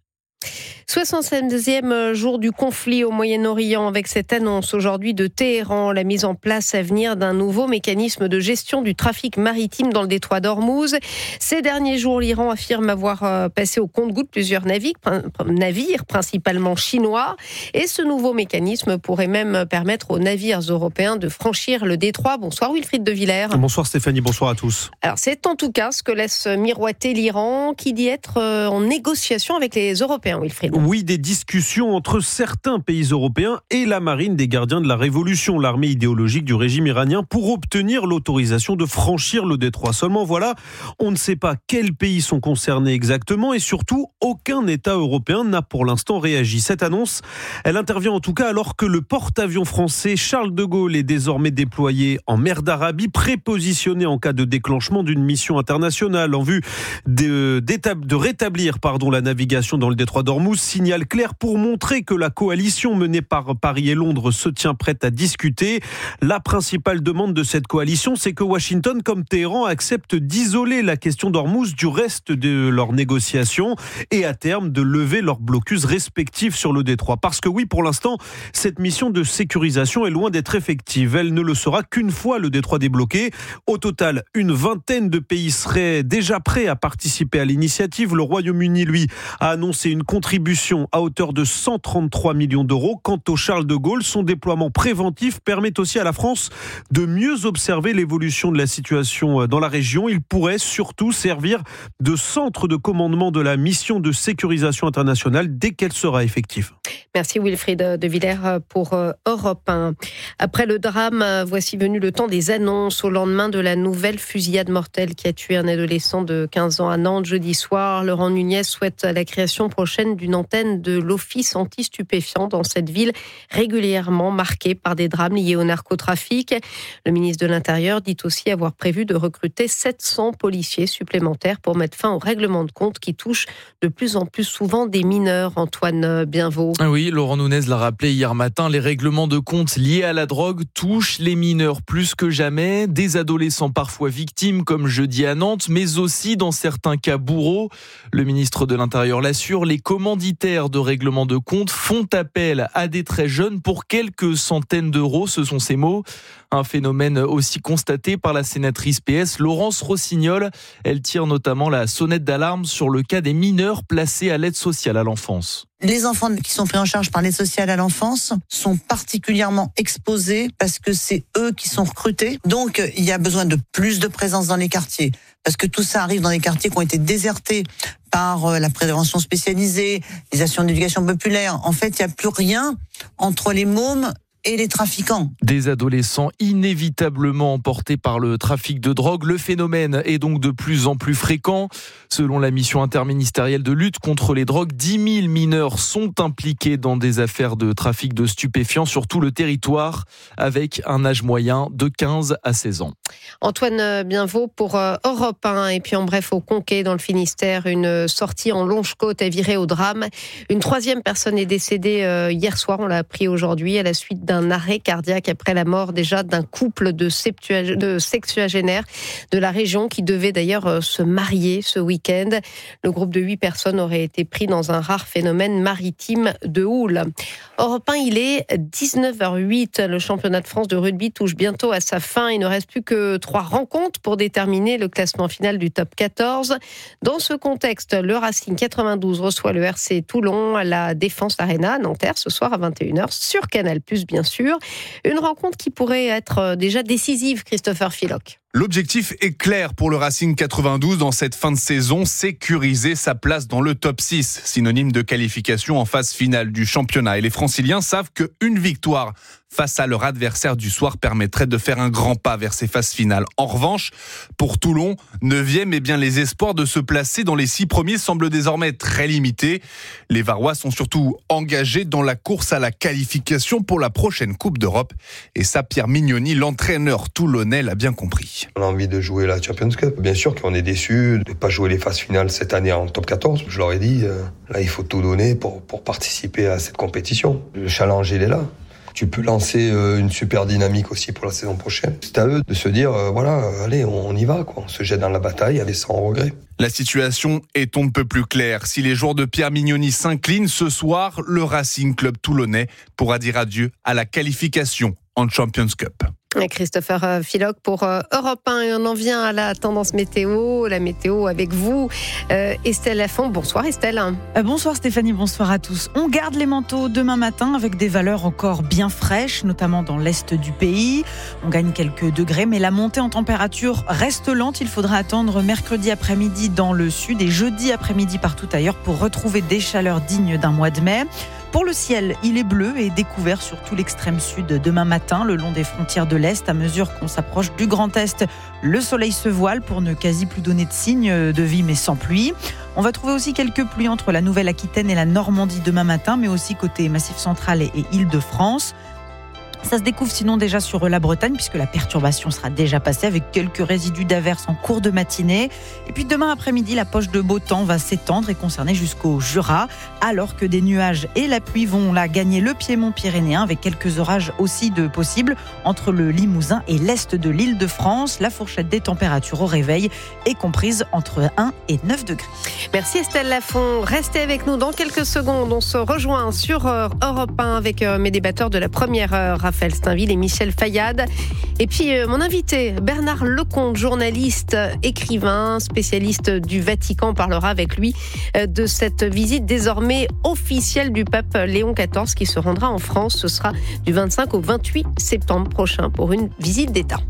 soixante-seizième jour du conflit au Moyen-Orient avec cette annonce aujourd'hui de Téhéran, la mise en place à venir d'un nouveau mécanisme de gestion du trafic maritime dans le détroit d'Ormuz. Ces derniers jours, l'Iran affirme avoir passé au compte-gouttes plusieurs navires, navires, principalement chinois. Et ce nouveau mécanisme pourrait même permettre aux navires européens de franchir le détroit. Bonsoir Wilfried de Villers. Bonsoir Stéphanie, bonsoir à tous. Alors c'est en tout cas ce que laisse miroiter l'Iran, qui dit être en négociation avec les Européens, Wilfried. Oui, des discussions entre certains pays européens et la marine des gardiens de la Révolution, l'armée idéologique du régime iranien, pour obtenir l'autorisation de franchir le détroit. Seulement voilà, on ne sait pas quels pays sont concernés exactement et surtout, aucun État européen n'a pour l'instant réagi. Cette annonce, elle intervient en tout cas alors que le porte-avions français Charles de Gaulle est désormais déployé en mer d'Arabie, prépositionné en cas de déclenchement d'une mission internationale en vue de, de rétablir pardon, la navigation dans le détroit d'Ormuz. Signal clair pour montrer que la coalition menée par Paris et Londres se tient prête à discuter. La principale demande de cette coalition, c'est que Washington comme Téhéran acceptent d'isoler la question d'Ormuz du reste de leurs négociations et à terme de lever leurs blocus respectifs sur le détroit. Parce que oui, pour l'instant, cette mission de sécurisation est loin d'être effective. Elle ne le sera qu'une fois le détroit débloqué. Au total, une vingtaine de pays seraient déjà prêts à participer à l'initiative. Le Royaume-Uni, lui, a annoncé une contribution à hauteur de cent trente-trois millions d'euros. Quant au Charles de Gaulle, son déploiement préventif permet aussi à la France de mieux observer l'évolution de la situation dans la région. Il pourrait surtout servir de centre de commandement de la mission de sécurisation internationale dès qu'elle sera effective. Merci Wilfried de Villers pour Europe un. Après le drame, voici venu le temps des annonces au lendemain de la nouvelle fusillade mortelle qui a tué un adolescent de quinze ans à Nantes jeudi soir. Laurent Nunez souhaite la création prochaine d'une antenne de l'Office anti-stupéfiants dans cette ville régulièrement marquée par des drames liés au narcotrafic. Le ministre de l'Intérieur dit aussi avoir prévu de recruter sept cents policiers supplémentaires pour mettre fin au règlement de compte qui touche de plus en plus souvent des mineurs. Antoine Bienvaux. Oui, Laurent Nunez l'a rappelé hier matin, les règlements de compte liés à la drogue touchent les mineurs plus que jamais, des adolescents parfois victimes comme jeudi à Nantes, mais aussi dans certains cas bourreaux. Le ministre de l'Intérieur l'assure, les commanditaires de règlements de compte font appel à des très jeunes pour quelques centaines d'euros, ce sont ses mots. Un phénomène aussi constaté par la sénatrice P S Laurence Rossignol. Elle tire notamment la sonnette d'alarme sur le cas des mineurs placés à l'aide sociale à l'enfance. Les enfants qui sont pris en charge par l'aide sociale à l'enfance sont particulièrement exposés parce que c'est eux qui sont recrutés. Donc, il y a besoin de plus de présence dans les quartiers. Parce que tout ça arrive dans des quartiers qui ont été désertés par la prévention spécialisée, les actions d'éducation populaire. En fait, il n'y a plus rien entre les mômes et les trafiquants. Des adolescents inévitablement emportés par le trafic de drogue. Le phénomène est donc de plus en plus fréquent. Selon la mission interministérielle de lutte contre les drogues, dix mille mineurs sont impliqués dans des affaires de trafic de stupéfiants sur tout le territoire, avec un âge moyen de quinze à seize ans. Antoine Bienvaux pour Europe un. Et puis en bref, au Conquet, dans le Finistère, une sortie en Longe-Côte a viré au drame. Une troisième personne est décédée hier soir, on l'a appris aujourd'hui, à la suite d'un arrêt cardiaque après la mort déjà d'un couple de, septua- de sexuagénaires de la région qui devait d'ailleurs se marier ce week-end. Le groupe de huit personnes aurait été pris dans un rare phénomène maritime de houle. Europe un, il est dix-neuf heures huit. Le championnat de France de rugby touche bientôt à sa fin. Il ne reste plus que trois rencontres pour déterminer le classement final du top quatorze. Dans ce contexte, le Racing quatre-vingt-douze reçoit le R C Toulon à la Défense Arena à Nanterre ce soir à vingt et une heures sur Canal plus, bien sûr. Une rencontre qui pourrait être déjà décisive, Christopher Philoc. L'objectif est clair pour le Racing quatre-vingt-douze dans cette fin de saison, sécuriser sa place dans le top six, synonyme de qualification en phase finale du championnat. Et les Franciliens savent qu'une victoire face à leur adversaire du soir permettrait de faire un grand pas vers ces phases finales. En revanche, pour Toulon, neuvième, eh bien les espoirs de se placer dans les six premiers semblent désormais très limités. Les Varois sont surtout engagés dans la course à la qualification pour la prochaine Coupe d'Europe. Et ça, Pierre Mignoni, l'entraîneur toulonnais, l'a bien compris. On a envie de jouer la Champions Cup. Bien sûr qu'on est déçus de ne pas jouer les phases finales cette année en top quatorze. Je leur ai dit, euh, là il faut tout donner pour, pour participer à cette compétition. Le challenge il est là. Tu peux lancer euh, une super dynamique aussi pour la saison prochaine. C'est à eux de se dire, euh, voilà, euh, allez, on, on y va, quoi. On se jette dans la bataille, allez, sans regret. La situation est on ne peut plus claire. Si les joueurs de Pierre Mignoni s'inclinent ce soir, le Racing Club toulonnais pourra dire adieu à la qualification en Champions Cup. Christopher Philoc pour Europe un. Et on en vient à la tendance météo. La météo avec vous, euh, Estelle Lafont. Bonsoir Estelle. Euh, bonsoir Stéphanie, bonsoir à tous. On garde les manteaux demain matin avec des valeurs encore bien fraîches, notamment dans l'est du pays. On gagne quelques degrés, mais la montée en température reste lente. Il faudra attendre mercredi après-midi dans le sud et jeudi après-midi partout ailleurs pour retrouver des chaleurs dignes d'un mois de mai. Pour le ciel, il est bleu et découvert sur tout l'extrême sud demain matin, le long des frontières de l'Est. À mesure qu'on s'approche du Grand Est, le soleil se voile pour ne quasi plus donner de signe de vie, mais sans pluie. On va trouver aussi quelques pluies entre la Nouvelle-Aquitaine et la Normandie demain matin, mais aussi côté Massif central et Île-de-France. Ça se découvre sinon déjà sur la Bretagne, puisque la perturbation sera déjà passée avec quelques résidus d'averses en cours de matinée. Et puis demain après-midi, la poche de beau temps va s'étendre et concerner jusqu'au Jura, alors que des nuages et la pluie vont là gagner le Piémont pyrénéen, avec quelques orages aussi de possibles entre le Limousin et l'est de l'Île-de-France. La fourchette des températures au réveil est comprise entre un et neuf degrés. Merci Estelle Lafont. Restez avec nous dans quelques secondes. On se rejoint sur Europe un avec mes débatteurs de la première heure, Raphaël Steinville et Michel Fayad. Et puis euh, mon invité, Bernard Lecomte, journaliste, écrivain, spécialiste du Vatican, parlera avec lui euh, de cette visite désormais officielle du pape Léon quatorze qui se rendra en France. Ce sera du vingt-cinq au vingt-huit septembre prochain pour une visite d'État.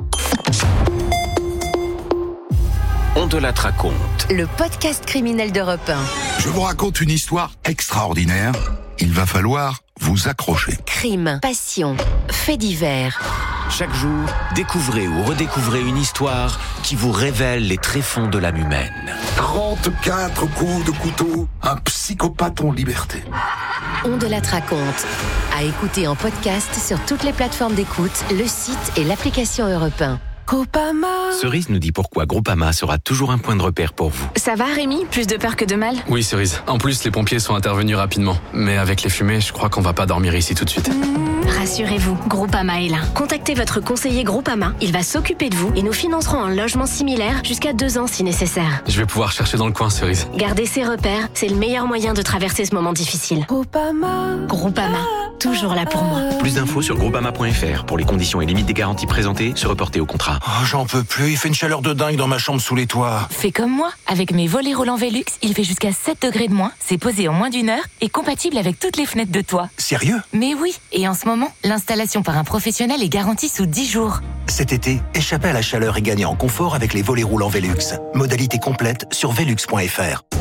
On te la raconte. Le podcast criminel d'Europe un. Je vous raconte une histoire extraordinaire. Il va falloir vous accrocher. Crime, passion, faits divers. Chaque jour, découvrez ou redécouvrez une histoire qui vous révèle les tréfonds de l'âme humaine. trente-quatre coups de couteau, un psychopathe en liberté. On de la raconte. À écouter en podcast sur toutes les plateformes d'écoute, le site et l'application Europe un. Groupama. Cerise nous dit pourquoi Groupama sera toujours un point de repère pour vous. Ça va Rémi? Plus de peur que de mal? Oui Cerise. En plus les pompiers sont intervenus rapidement. Mais avec les fumées, je crois qu'on va pas dormir ici tout de suite. Mmh, rassurez-vous, Groupama est là. Contactez votre conseiller Groupama. Il va s'occuper de vous et nous financerons un logement similaire jusqu'à deux ans si nécessaire. Je vais pouvoir chercher dans le coin Cerise. Garder ses repères, c'est le meilleur moyen de traverser ce moment difficile. Groupama. Groupama. Toujours là pour moi. Plus d'infos sur groupama point f r pour les conditions et limites des garanties présentées, se reporter au contrat. Oh, j'en peux plus, il fait une chaleur de dingue dans ma chambre sous les toits. Fais comme moi, avec mes volets roulants Velux, il fait jusqu'à sept degrés de moins, c'est posé en moins d'une heure et compatible avec toutes les fenêtres de toit. Sérieux? Mais oui, et en ce moment, l'installation par un professionnel est garantie sous dix jours. Cet été, échappez à la chaleur et gagnez en confort avec les volets roulants Velux. Modalité complète sur velux point f r.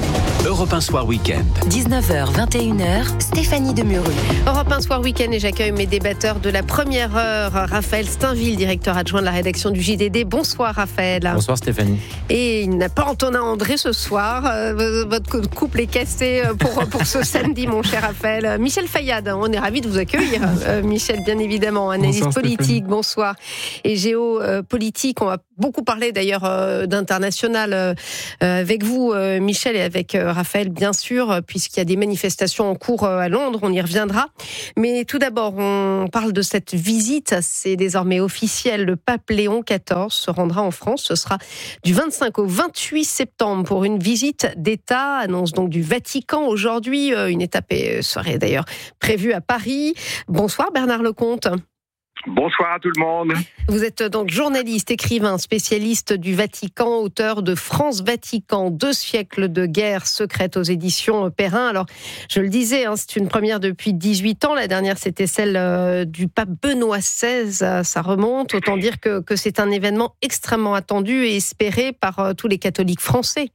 Europe un Soir Week-end. dix-neuf heures, vingt et une heures, Stéphanie Demuru. Europe un Soir Week-end et j'accueille mes débatteurs de la première heure. Raphaël Steinville, directeur adjoint de la rédaction du J D D. Bonsoir Raphaël. Bonsoir Stéphanie. Et il n'a pas Antonin André ce soir. Euh, votre couple est cassé pour, pour ce samedi, mon cher Raphaël. Michel Fayad, on est ravis de vous accueillir. Euh, Michel, bien évidemment, analyste bonsoir, politique. Stéphanie. Bonsoir. Et géopolitique, on va beaucoup parler d'ailleurs euh, d'international euh, avec vous, euh, Michel, et avec euh, Raphaël, bien sûr, puisqu'il y a des manifestations en cours euh, à Londres, on y reviendra. Mais tout d'abord, on parle de cette visite, c'est désormais officiel, le pape Léon quatorze se rendra en France, ce sera du vingt-cinq au vingt-huit septembre pour une visite d'État, annonce donc du Vatican aujourd'hui, euh, une étape serait d'ailleurs prévue à Paris. Bonsoir Bernard Lecomte. Bonsoir à tout le monde. Vous êtes donc journaliste, écrivain, spécialiste du Vatican, auteur de France-Vatican, deux siècles de guerre secrète aux éditions Perrin. Alors, je le disais, hein, c'est une première depuis dix-huit ans. La dernière, c'était celle euh, du pape Benoît seize. Ça remonte. Autant dire que, que c'est un événement extrêmement attendu et espéré par euh, tous les catholiques français.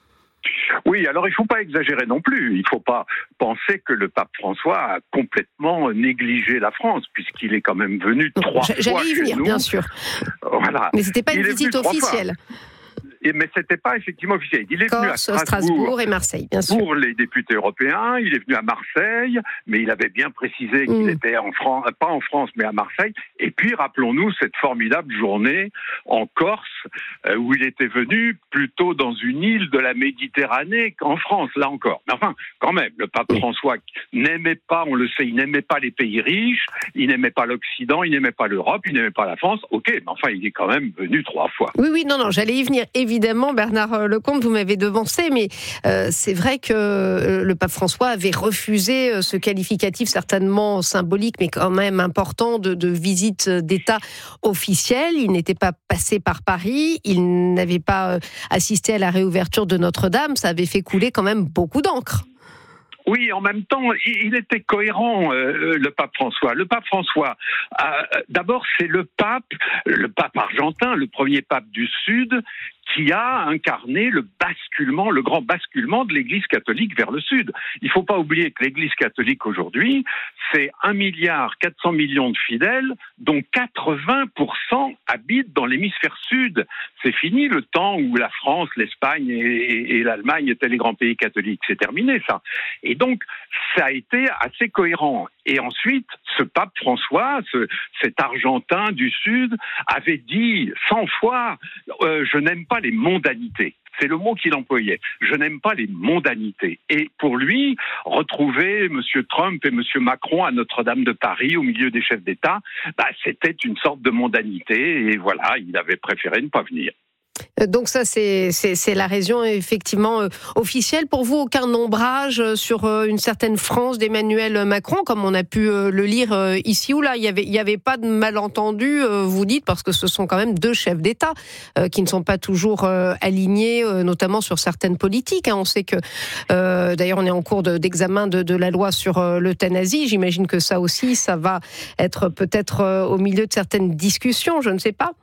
Oui, alors il ne faut pas exagérer non plus. Il ne faut pas penser que le pape François a complètement négligé la France, puisqu'il est quand même venu trois fois chez nous. J'allais y venir, bien sûr. Voilà. Mais ce n'était pas il une visite officielle. Et, mais ce n'était pas effectivement officiel. Il est Corse, venu à Strasbourg, Strasbourg et Marseille, bien sûr. Pour les députés européens, il est venu à Marseille, mais il avait bien précisé qu'il mmh. était en France, pas en France, mais à Marseille. Et puis, rappelons-nous cette formidable journée en Corse, euh, où il était venu plutôt dans une île de la Méditerranée qu'en France, là encore. Mais enfin, quand même, le pape François n'aimait pas, on le sait, il n'aimait pas les pays riches, il n'aimait pas l'Occident, il n'aimait pas l'Europe, il n'aimait pas la France. Ok, mais enfin, il est quand même venu trois fois. Oui, oui, non, non, j'allais y venir. Évidemment, Bernard Lecomte, vous m'avez devancé, mais euh, c'est vrai que euh, le pape François avait refusé euh, ce qualificatif certainement symbolique, mais quand même important, de, de visite d'État officielle. Il n'était pas passé par Paris, il n'avait pas euh, assisté à la réouverture de Notre-Dame. Ça avait fait couler quand même beaucoup d'encre. Oui, en même temps, il était cohérent, euh, le pape François. Le pape François, euh, d'abord, c'est le pape, le pape argentin, le premier pape du Sud, qui a incarné le basculement, le grand basculement de l'Église catholique vers le Sud. Il ne faut pas oublier que l'Église catholique aujourd'hui, c'est un milliard quatre cents millions de fidèles, dont quatre-vingts pour cent habitent dans l'hémisphère Sud. C'est fini le temps où la France, l'Espagne et, et, et l'Allemagne étaient les grands pays catholiques. C'est terminé, ça. Et donc, ça a été assez cohérent. Et ensuite, ce pape François, ce, cet Argentin du Sud, avait dit cent fois euh, « Je n'aime pas les mondanités ». C'est le mot qu'il employait. Je n'aime pas les mondanités. Et pour lui, retrouver M. Trump et M. Macron à Notre-Dame de Paris, au milieu des chefs d'État, bah, c'était une sorte de mondanité. Et voilà, il avait préféré ne pas venir. Donc ça, c'est, c'est, c'est la raison effectivement euh, officielle. Pour vous, aucun ombrage sur euh, une certaine France d'Emmanuel Macron, comme on a pu euh, le lire euh, ici ou là. Il n'y avait, il y avait pas de malentendu, euh, vous dites, parce que ce sont quand même deux chefs d'État euh, qui ne sont pas toujours euh, alignés, euh, notamment sur certaines politiques. Hein. On sait que, euh, d'ailleurs, on est en cours de, d'examen de, de la loi sur euh, l'euthanasie. J'imagine que ça aussi, ça va être peut-être euh, au milieu de certaines discussions, je ne sais pas.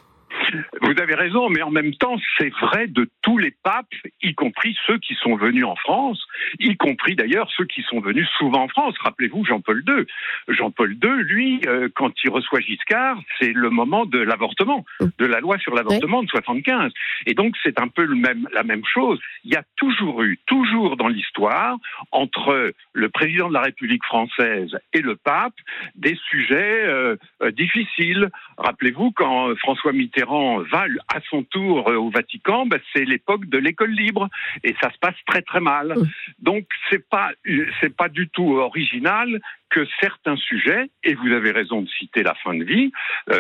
Vous avez raison, mais en même temps, c'est vrai de tous les papes, y compris ceux qui sont venus en France, y compris d'ailleurs ceux qui sont venus souvent en France. Rappelez-vous Jean-Paul deux. Jean-Paul deux, lui, euh, quand il reçoit Giscard, c'est le moment de l'avortement, de la loi sur l'avortement de soixante-quinze. Et donc, c'est un peu le même, la même chose. Il y a toujours eu, toujours dans l'histoire, entre le président de la République française et le pape, des sujets euh, euh, difficiles. Rappelez-vous, quand François Mitterrand va à son tour au Vatican, ben c'est l'époque de l'école libre et ça se passe très très mal. Donc c'est pas c'est pas du tout original que certains sujets, et vous avez raison de citer la fin de vie,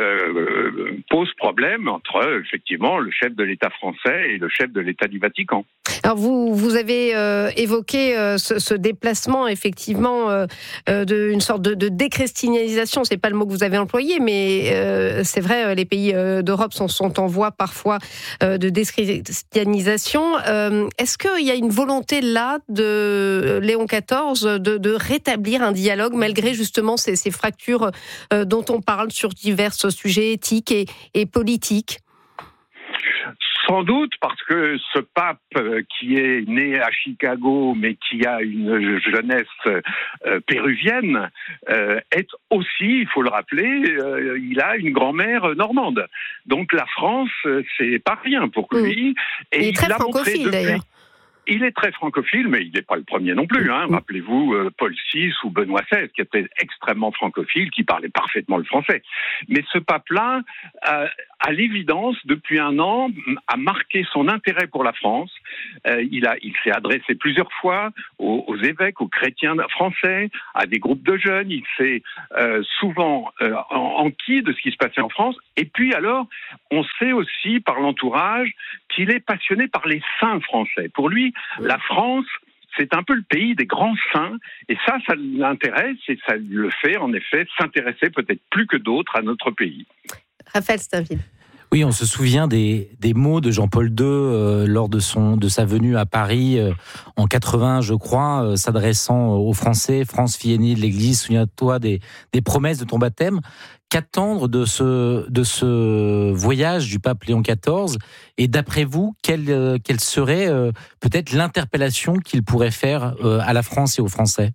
euh, posent problème entre effectivement le chef de l'État français et le chef de l'État du Vatican. Alors vous vous avez euh, évoqué euh, ce, ce déplacement effectivement euh, euh, d'une sorte de, de déchristianisation. C'est pas le mot que vous avez employé, mais euh, c'est vrai, les pays euh, d'Europe sont, sont en voie parfois euh, de déchristianisation. Euh, est-ce qu'il y a une volonté là de Léon quatorze de, de rétablir un dialogue malgré justement ces, ces fractures euh, dont on parle sur divers sujets éthiques et, et politiques? Sans doute parce que ce pape qui est né à Chicago mais qui a une jeunesse euh, péruvienne euh, est aussi, il faut le rappeler, euh, il a une grand-mère normande. Donc la France, c'est pas rien pour lui. Mmh. Et il est très il francophile depuis... d'ailleurs. Il est très francophile, mais il n'est pas le premier non plus. Hein. Rappelez-vous euh, Paul six ou Benoît seize, qui était extrêmement francophile, qui parlait parfaitement le français. Mais ce pape-là, euh, à l'évidence, depuis un an, a marqué son intérêt pour la France. Euh, il, a, il s'est adressé plusieurs fois aux, aux évêques, aux chrétiens français, à des groupes de jeunes. Il s'est euh, souvent euh, enquis de ce qui se passait en France. Et puis alors, on sait aussi par l'entourage qu'il est passionné par les saints français. Pour lui, la France, c'est un peu le pays des grands saints, et ça, ça l'intéresse, et ça le fait, en effet, s'intéresser peut-être plus que d'autres à notre pays. Raphaël Steinville. Oui, on se souvient des, des mots de Jean-Paul deux euh, lors de, son, de sa venue à Paris euh, en quatre-vingts, je crois, euh, s'adressant aux Français. France, fille aînée de l'Église, souviens-toi des, des promesses de ton baptême. Qu'attendre de ce, de ce voyage du pape Léon quatorze? Et d'après vous, quelle, euh, quelle serait euh, peut-être l'interpellation qu'il pourrait faire euh, à la France et aux Français?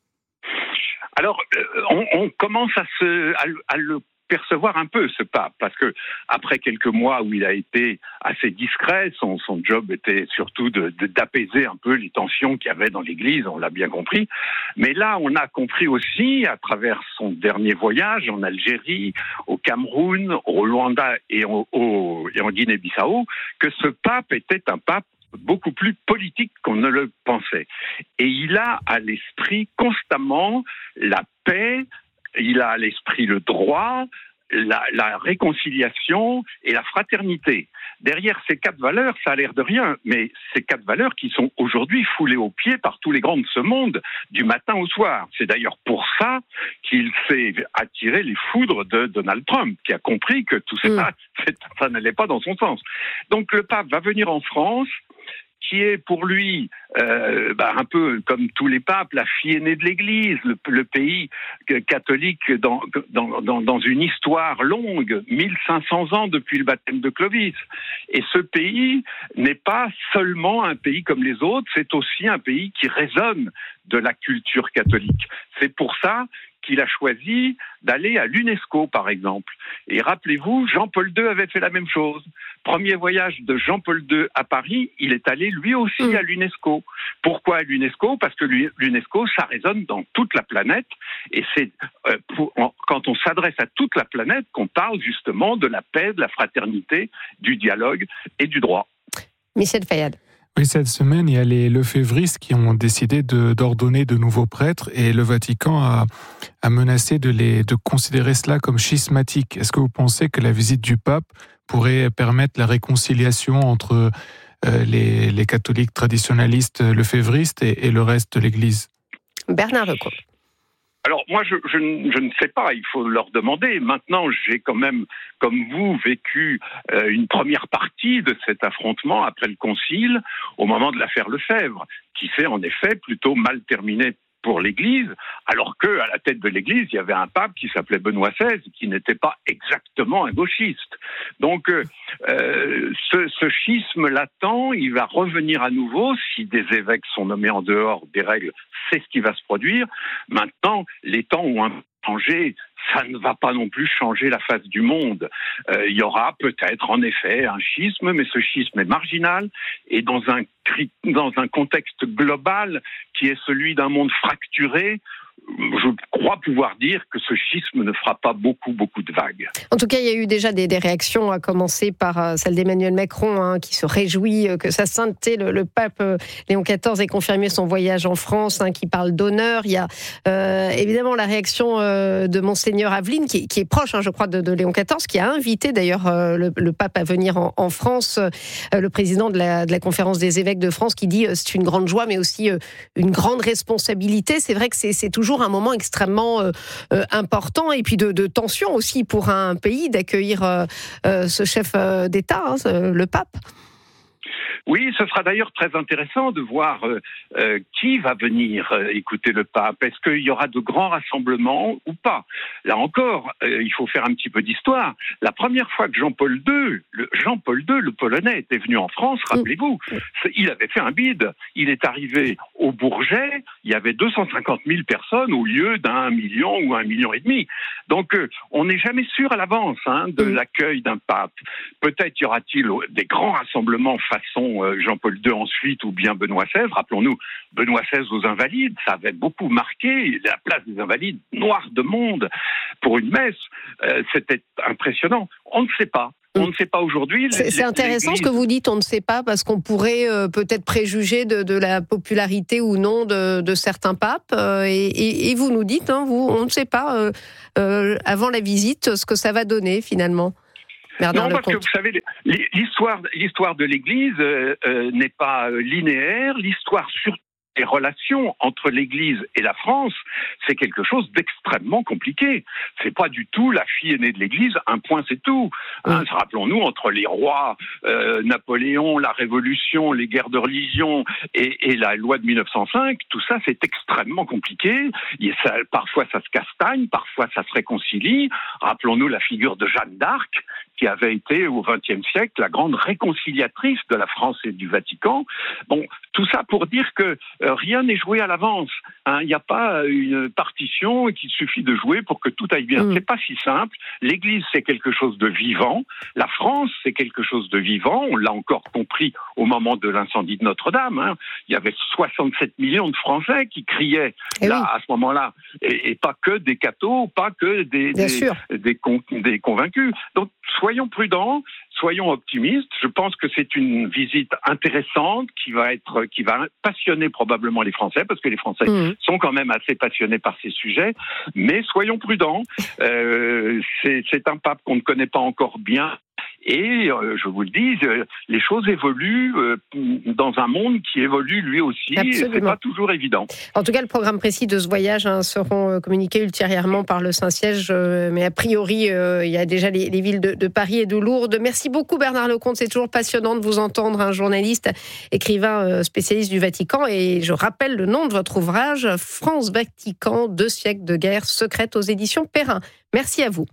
Alors, euh, on, on commence à, se, à, à le percevoir un peu, ce pape, parce que après quelques mois où il a été assez discret, son, son job était surtout de, de, d'apaiser un peu les tensions qu'il y avait dans l'Église, on l'a bien compris. Mais là, on a compris aussi, à travers son dernier voyage en Algérie, au Cameroun, au Rwanda et, au, au, et en Guinée-Bissau, que ce pape était un pape beaucoup plus politique qu'on ne le pensait. Et il a à l'esprit constamment la paix, il a à l'esprit le droit, la, la réconciliation et la fraternité. Derrière ces quatre valeurs, ça a l'air de rien, mais ces quatre valeurs qui sont aujourd'hui foulées aux pieds par tous les grands de ce monde, du matin au soir. C'est d'ailleurs pour ça qu'il s'est attiré les foudres de Donald Trump, qui a compris que tout ça, mmh. ça n'allait pas dans son sens. Donc le pape va venir en France, qui est pour lui euh, bah, un peu comme tous les papes, la fille aînée de l'Église, le, le pays catholique dans, dans, dans, dans une histoire longue, mille cinq cents ans depuis le baptême de Clovis. Et ce pays n'est pas seulement un pays comme les autres, c'est aussi un pays qui résonne de la culture catholique. C'est pour ça qu'il a choisi d'aller à l'UNESCO, par exemple. Et rappelez-vous, Jean-Paul deux avait fait la même chose. Premier voyage de Jean-Paul deux à Paris, il est allé lui aussi mmh. à l'UNESCO. Pourquoi à l'UNESCO? Parce que l'UNESCO, ça résonne dans toute la planète. Et c'est euh, pour, en, quand on s'adresse à toute la planète qu'on parle justement de la paix, de la fraternité, du dialogue et du droit. Michel Fayad. Oui, cette semaine, il y a les lefévristes qui ont décidé de, d'ordonner de nouveaux prêtres et le Vatican a, a menacé de, les, de considérer cela comme schismatique. Est-ce que vous pensez que la visite du pape pourrait permettre la réconciliation entre euh, les, les catholiques traditionnalistes lefévristes et, et le reste de l'Église? Bernard Lecomte. Alors moi, je, je, je ne sais pas, il faut leur demander. Maintenant, j'ai quand même, comme vous, vécu euh, une première partie de cet affrontement après le Concile, au moment de l'affaire Lefebvre, qui s'est en effet plutôt mal terminée pour l'Église, alors que à la tête de l'Église, il y avait un pape qui s'appelait Benoît seize, qui n'était pas exactement un gauchiste. Donc, euh, ce, ce schisme latent, il va revenir à nouveau si des évêques sont nommés en dehors des règles. C'est ce qui va se produire. Maintenant, les temps ont un peu changé. Ça ne va pas non plus changer la face du monde. Euh, il y aura peut-être en effet un schisme, mais ce schisme est marginal et dans un, dans un contexte global qui est celui d'un monde fracturé, je crois pouvoir dire que ce schisme ne fera pas beaucoup, beaucoup de vagues. En tout cas, il y a eu déjà des, des réactions, à commencer par celle d'Emmanuel Macron, hein, qui se réjouit que sa sainteté, le, le pape Léon quatorze, ait confirmé son voyage en France, hein, qui parle d'honneur. Il y a euh, évidemment la réaction euh, de Monseigneur Aveline, qui, qui est proche, hein, je crois, de, de Léon quatorze, qui a invité d'ailleurs euh, le, le pape à venir en, en France. Euh, le président de la, de la conférence des évêques de France qui dit euh, c'est une grande joie, mais aussi euh, une grande responsabilité. C'est vrai que c'est, c'est toujours un moment extrêmement euh, euh, important et puis de, de tension aussi pour un pays d'accueillir euh, euh, ce chef euh, d'État, hein, le pape. Oui, ce sera d'ailleurs très intéressant de voir euh, euh, qui va venir euh, écouter le pape. Est-ce qu'il y aura de grands rassemblements ou pas? Là encore, euh, il faut faire un petit peu d'histoire. La première fois que Jean-Paul deux, le, Jean-Paul deux, le Polonais, était venu en France, rappelez-vous, il avait fait un bide. Il est arrivé au Bourget, il y avait deux cent cinquante mille personnes au lieu d'un million ou un million et demi. Donc, euh, on n'est jamais sûr à l'avance hein, de l'accueil d'un pape. Peut-être y aura-t-il des grands rassemblements façon Jean-Paul deux ensuite ou bien Benoît seize. Rappelons-nous, Benoît seize aux Invalides, ça avait beaucoup marqué la place des Invalides, noire de monde pour une messe. Euh, c'était impressionnant. On ne sait pas. On ne sait pas aujourd'hui. C'est, c'est intéressant ce que vous dites, on ne sait pas, parce qu'on pourrait euh, peut-être préjuger de, de la popularité ou non de, de certains papes. Euh, et, et, et vous nous dites, hein, vous, on ne sait pas euh, euh, avant la visite ce que ça va donner finalement. Bernard non, parce que vous savez, l'histoire, l'histoire de l'Église euh, euh, n'est pas linéaire. L'histoire sur les relations entre l'Église et la France, c'est quelque chose d'extrêmement compliqué. C'est pas du tout la fille aînée de l'Église, un point c'est tout. Hein, rappelons-nous, entre les rois, euh, Napoléon, la Révolution, les guerres de religion et, et la loi de mille neuf cent cinq, tout ça c'est extrêmement compliqué. Et ça, parfois ça se castagne, parfois ça se réconcilie. Rappelons-nous la figure de Jeanne d'Arc, qui avait été au vingtième siècle la grande réconciliatrice de la France et du Vatican. Bon, tout ça pour dire que euh, rien n'est joué à l'avance. Il hein, n'y a pas une partition qu'il suffit de jouer pour que tout aille bien. Mmh. C'est pas si simple. L'Église, c'est quelque chose de vivant. La France, c'est quelque chose de vivant. On l'a encore compris au moment de l'incendie de Notre-Dame. Hein. Il y avait soixante-sept millions de Français qui criaient et là, oui. à ce moment-là. Et, et pas que des cathos, pas que des, des, des, con, des convaincus. Donc, soyons prudents, soyons optimistes. Je pense que c'est une visite intéressante qui va être, qui va passionner probablement les Français, parce que les Français mmh. sont quand même assez passionnés par ces sujets. Mais soyons prudents. Euh, c'est, c'est un pape qu'on ne connaît pas encore bien. Et euh, je vous le dis, euh, les choses évoluent euh, dans un monde qui évolue lui aussi. Absolument. Et c'est pas toujours évident. En tout cas, le programme précis de ce voyage hein, seront euh, communiqués ultérieurement par le Saint-Siège, euh, mais a priori, euh, il y a déjà les, les villes de, de Paris et de Lourdes. Merci beaucoup Bernard Lecomte, c'est toujours passionnant de vous entendre, un journaliste, écrivain euh, spécialiste du Vatican. Et je rappelle le nom de votre ouvrage, France-Vatican, deux siècles de guerre secrète aux éditions Perrin. Merci à vous.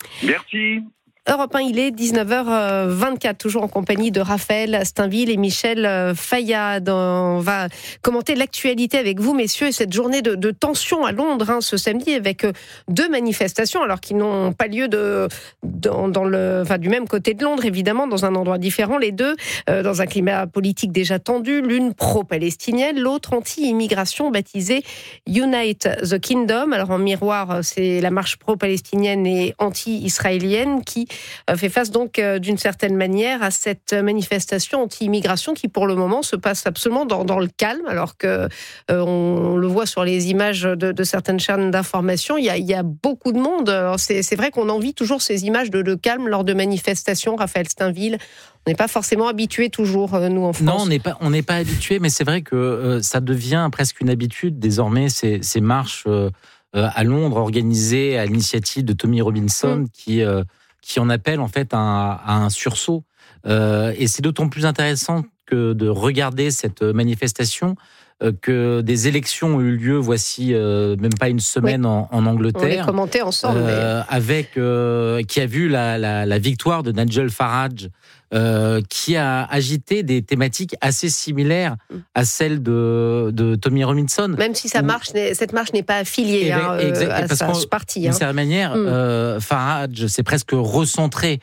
Merci. Europe un, il est dix-neuf heures vingt-quatre, toujours en compagnie de Raphaël Steinville et Michel Fayad. On va commenter l'actualité avec vous, messieurs, et cette journée de, de tension à Londres hein, ce samedi avec deux manifestations, alors qu'ils n'ont pas lieu de, dans, dans le, enfin, du même côté de Londres, évidemment, dans un endroit différent, les deux, euh, dans un climat politique déjà tendu, l'une pro-palestinienne, l'autre anti-immigration, baptisée Unite the Kingdom. Alors en miroir, c'est la marche pro-palestinienne et anti-israélienne qui fait face donc d'une certaine manière à cette manifestation anti-immigration qui pour le moment se passe absolument dans, dans le calme, alors que euh, on le voit sur les images de, de certaines chaînes d'information, il y a, il y a beaucoup de monde. Alors c'est, c'est vrai qu'on envie toujours ces images de, de calme lors de manifestations. Raphaël Steinville, on n'est pas forcément habitué toujours, nous en France. Non, on n'est pas, on n'est pas habitué, mais c'est vrai que euh, ça devient presque une habitude désormais, ces, ces marches euh, à Londres organisées à l'initiative de Tommy Robinson mmh. qui euh, qui en appelle en fait à un, à un sursaut. Euh, et c'est d'autant plus intéressant que de regarder cette manifestation euh, que des élections ont eu lieu, voici euh, même pas une semaine oui. en, en Angleterre. On les commentait ensemble. Euh, mais... Avec, euh, qui a vu la, la, la victoire de Nigel Farage, euh, qui a agité des thématiques assez similaires à celles de, de Tommy Robinson. Même si sa marche, cette marche n'est pas affiliée hein, exact, à sa partie. D'une certaine manière, mm. euh, Farage s'est presque recentré.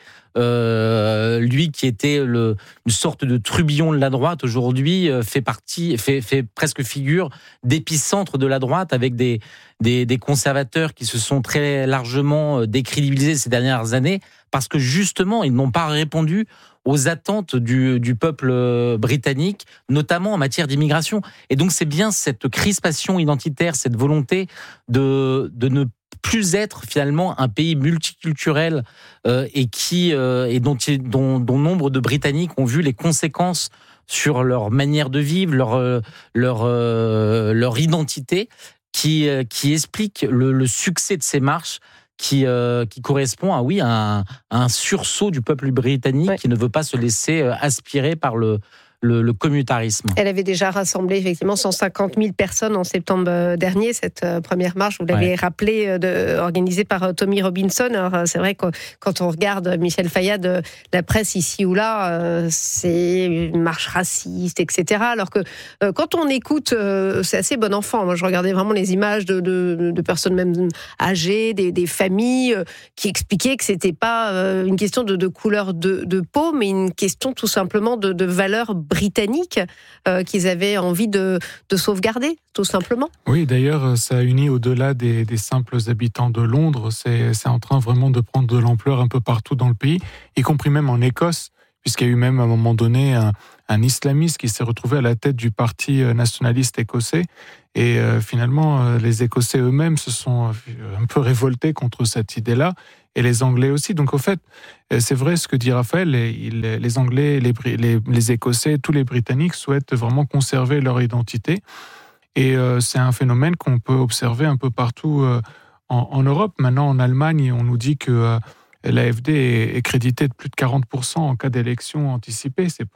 Euh, lui qui était le, une sorte de trubillon de la droite, aujourd'hui fait partie, fait, fait presque figure d'épicentre de la droite, avec des, des, des conservateurs qui se sont très largement décrédibilisés ces dernières années, parce que justement ils n'ont pas répondu aux attentes du, du peuple britannique, notamment en matière d'immigration. Et donc c'est bien cette crispation identitaire, cette volonté de, de ne plus être finalement un pays multiculturel euh, et qui euh, et dont, dont, dont nombre de Britanniques ont vu les conséquences sur leur manière de vivre, leur leur euh, leur identité, qui qui explique le, le succès de ces marches. Qui, euh, qui correspond à, oui, à un, à un sursaut du peuple britannique ouais. qui ne veut pas se laisser aspirer par le, le, le communautarisme. Elle avait déjà rassemblé effectivement cent cinquante mille personnes en septembre dernier, cette première marche, vous l'avez ouais. rappelé, de, organisée par Tommy Robinson. Alors, c'est vrai que quand on regarde Michel Fayad, la presse ici ou là, c'est une marche raciste, et cetera. Alors que quand on écoute, c'est assez bon enfant. Moi, je regardais vraiment les images de, de, de personnes même âgées, des, des familles qui expliquaient que c'était pas une question de, de couleur de, de peau, mais une question tout simplement de, de valeurs britanniques euh, qu'ils avaient envie de, de sauvegarder, tout simplement. Oui, d'ailleurs, ça unit au-delà des, des simples habitants de Londres. C'est, c'est en train vraiment de prendre de l'ampleur un peu partout dans le pays, y compris même en Écosse, puisqu'il y a eu même à un moment donné un, un islamiste qui s'est retrouvé à la tête du parti nationaliste écossais. Et euh, finalement, euh, les Écossais eux-mêmes se sont un peu révoltés contre cette idée-là, et les Anglais aussi. Donc au fait, c'est vrai ce que dit Raphaël, il, les Anglais, les, les, les Écossais, tous les Britanniques souhaitent vraiment conserver leur identité. Et euh, c'est un phénomène qu'on peut observer un peu partout euh, en, en Europe. Maintenant, en Allemagne, on nous dit que euh, l'A F D est, est crédité de plus de quarante pour cent en cas d'élection anticipée. C'est pour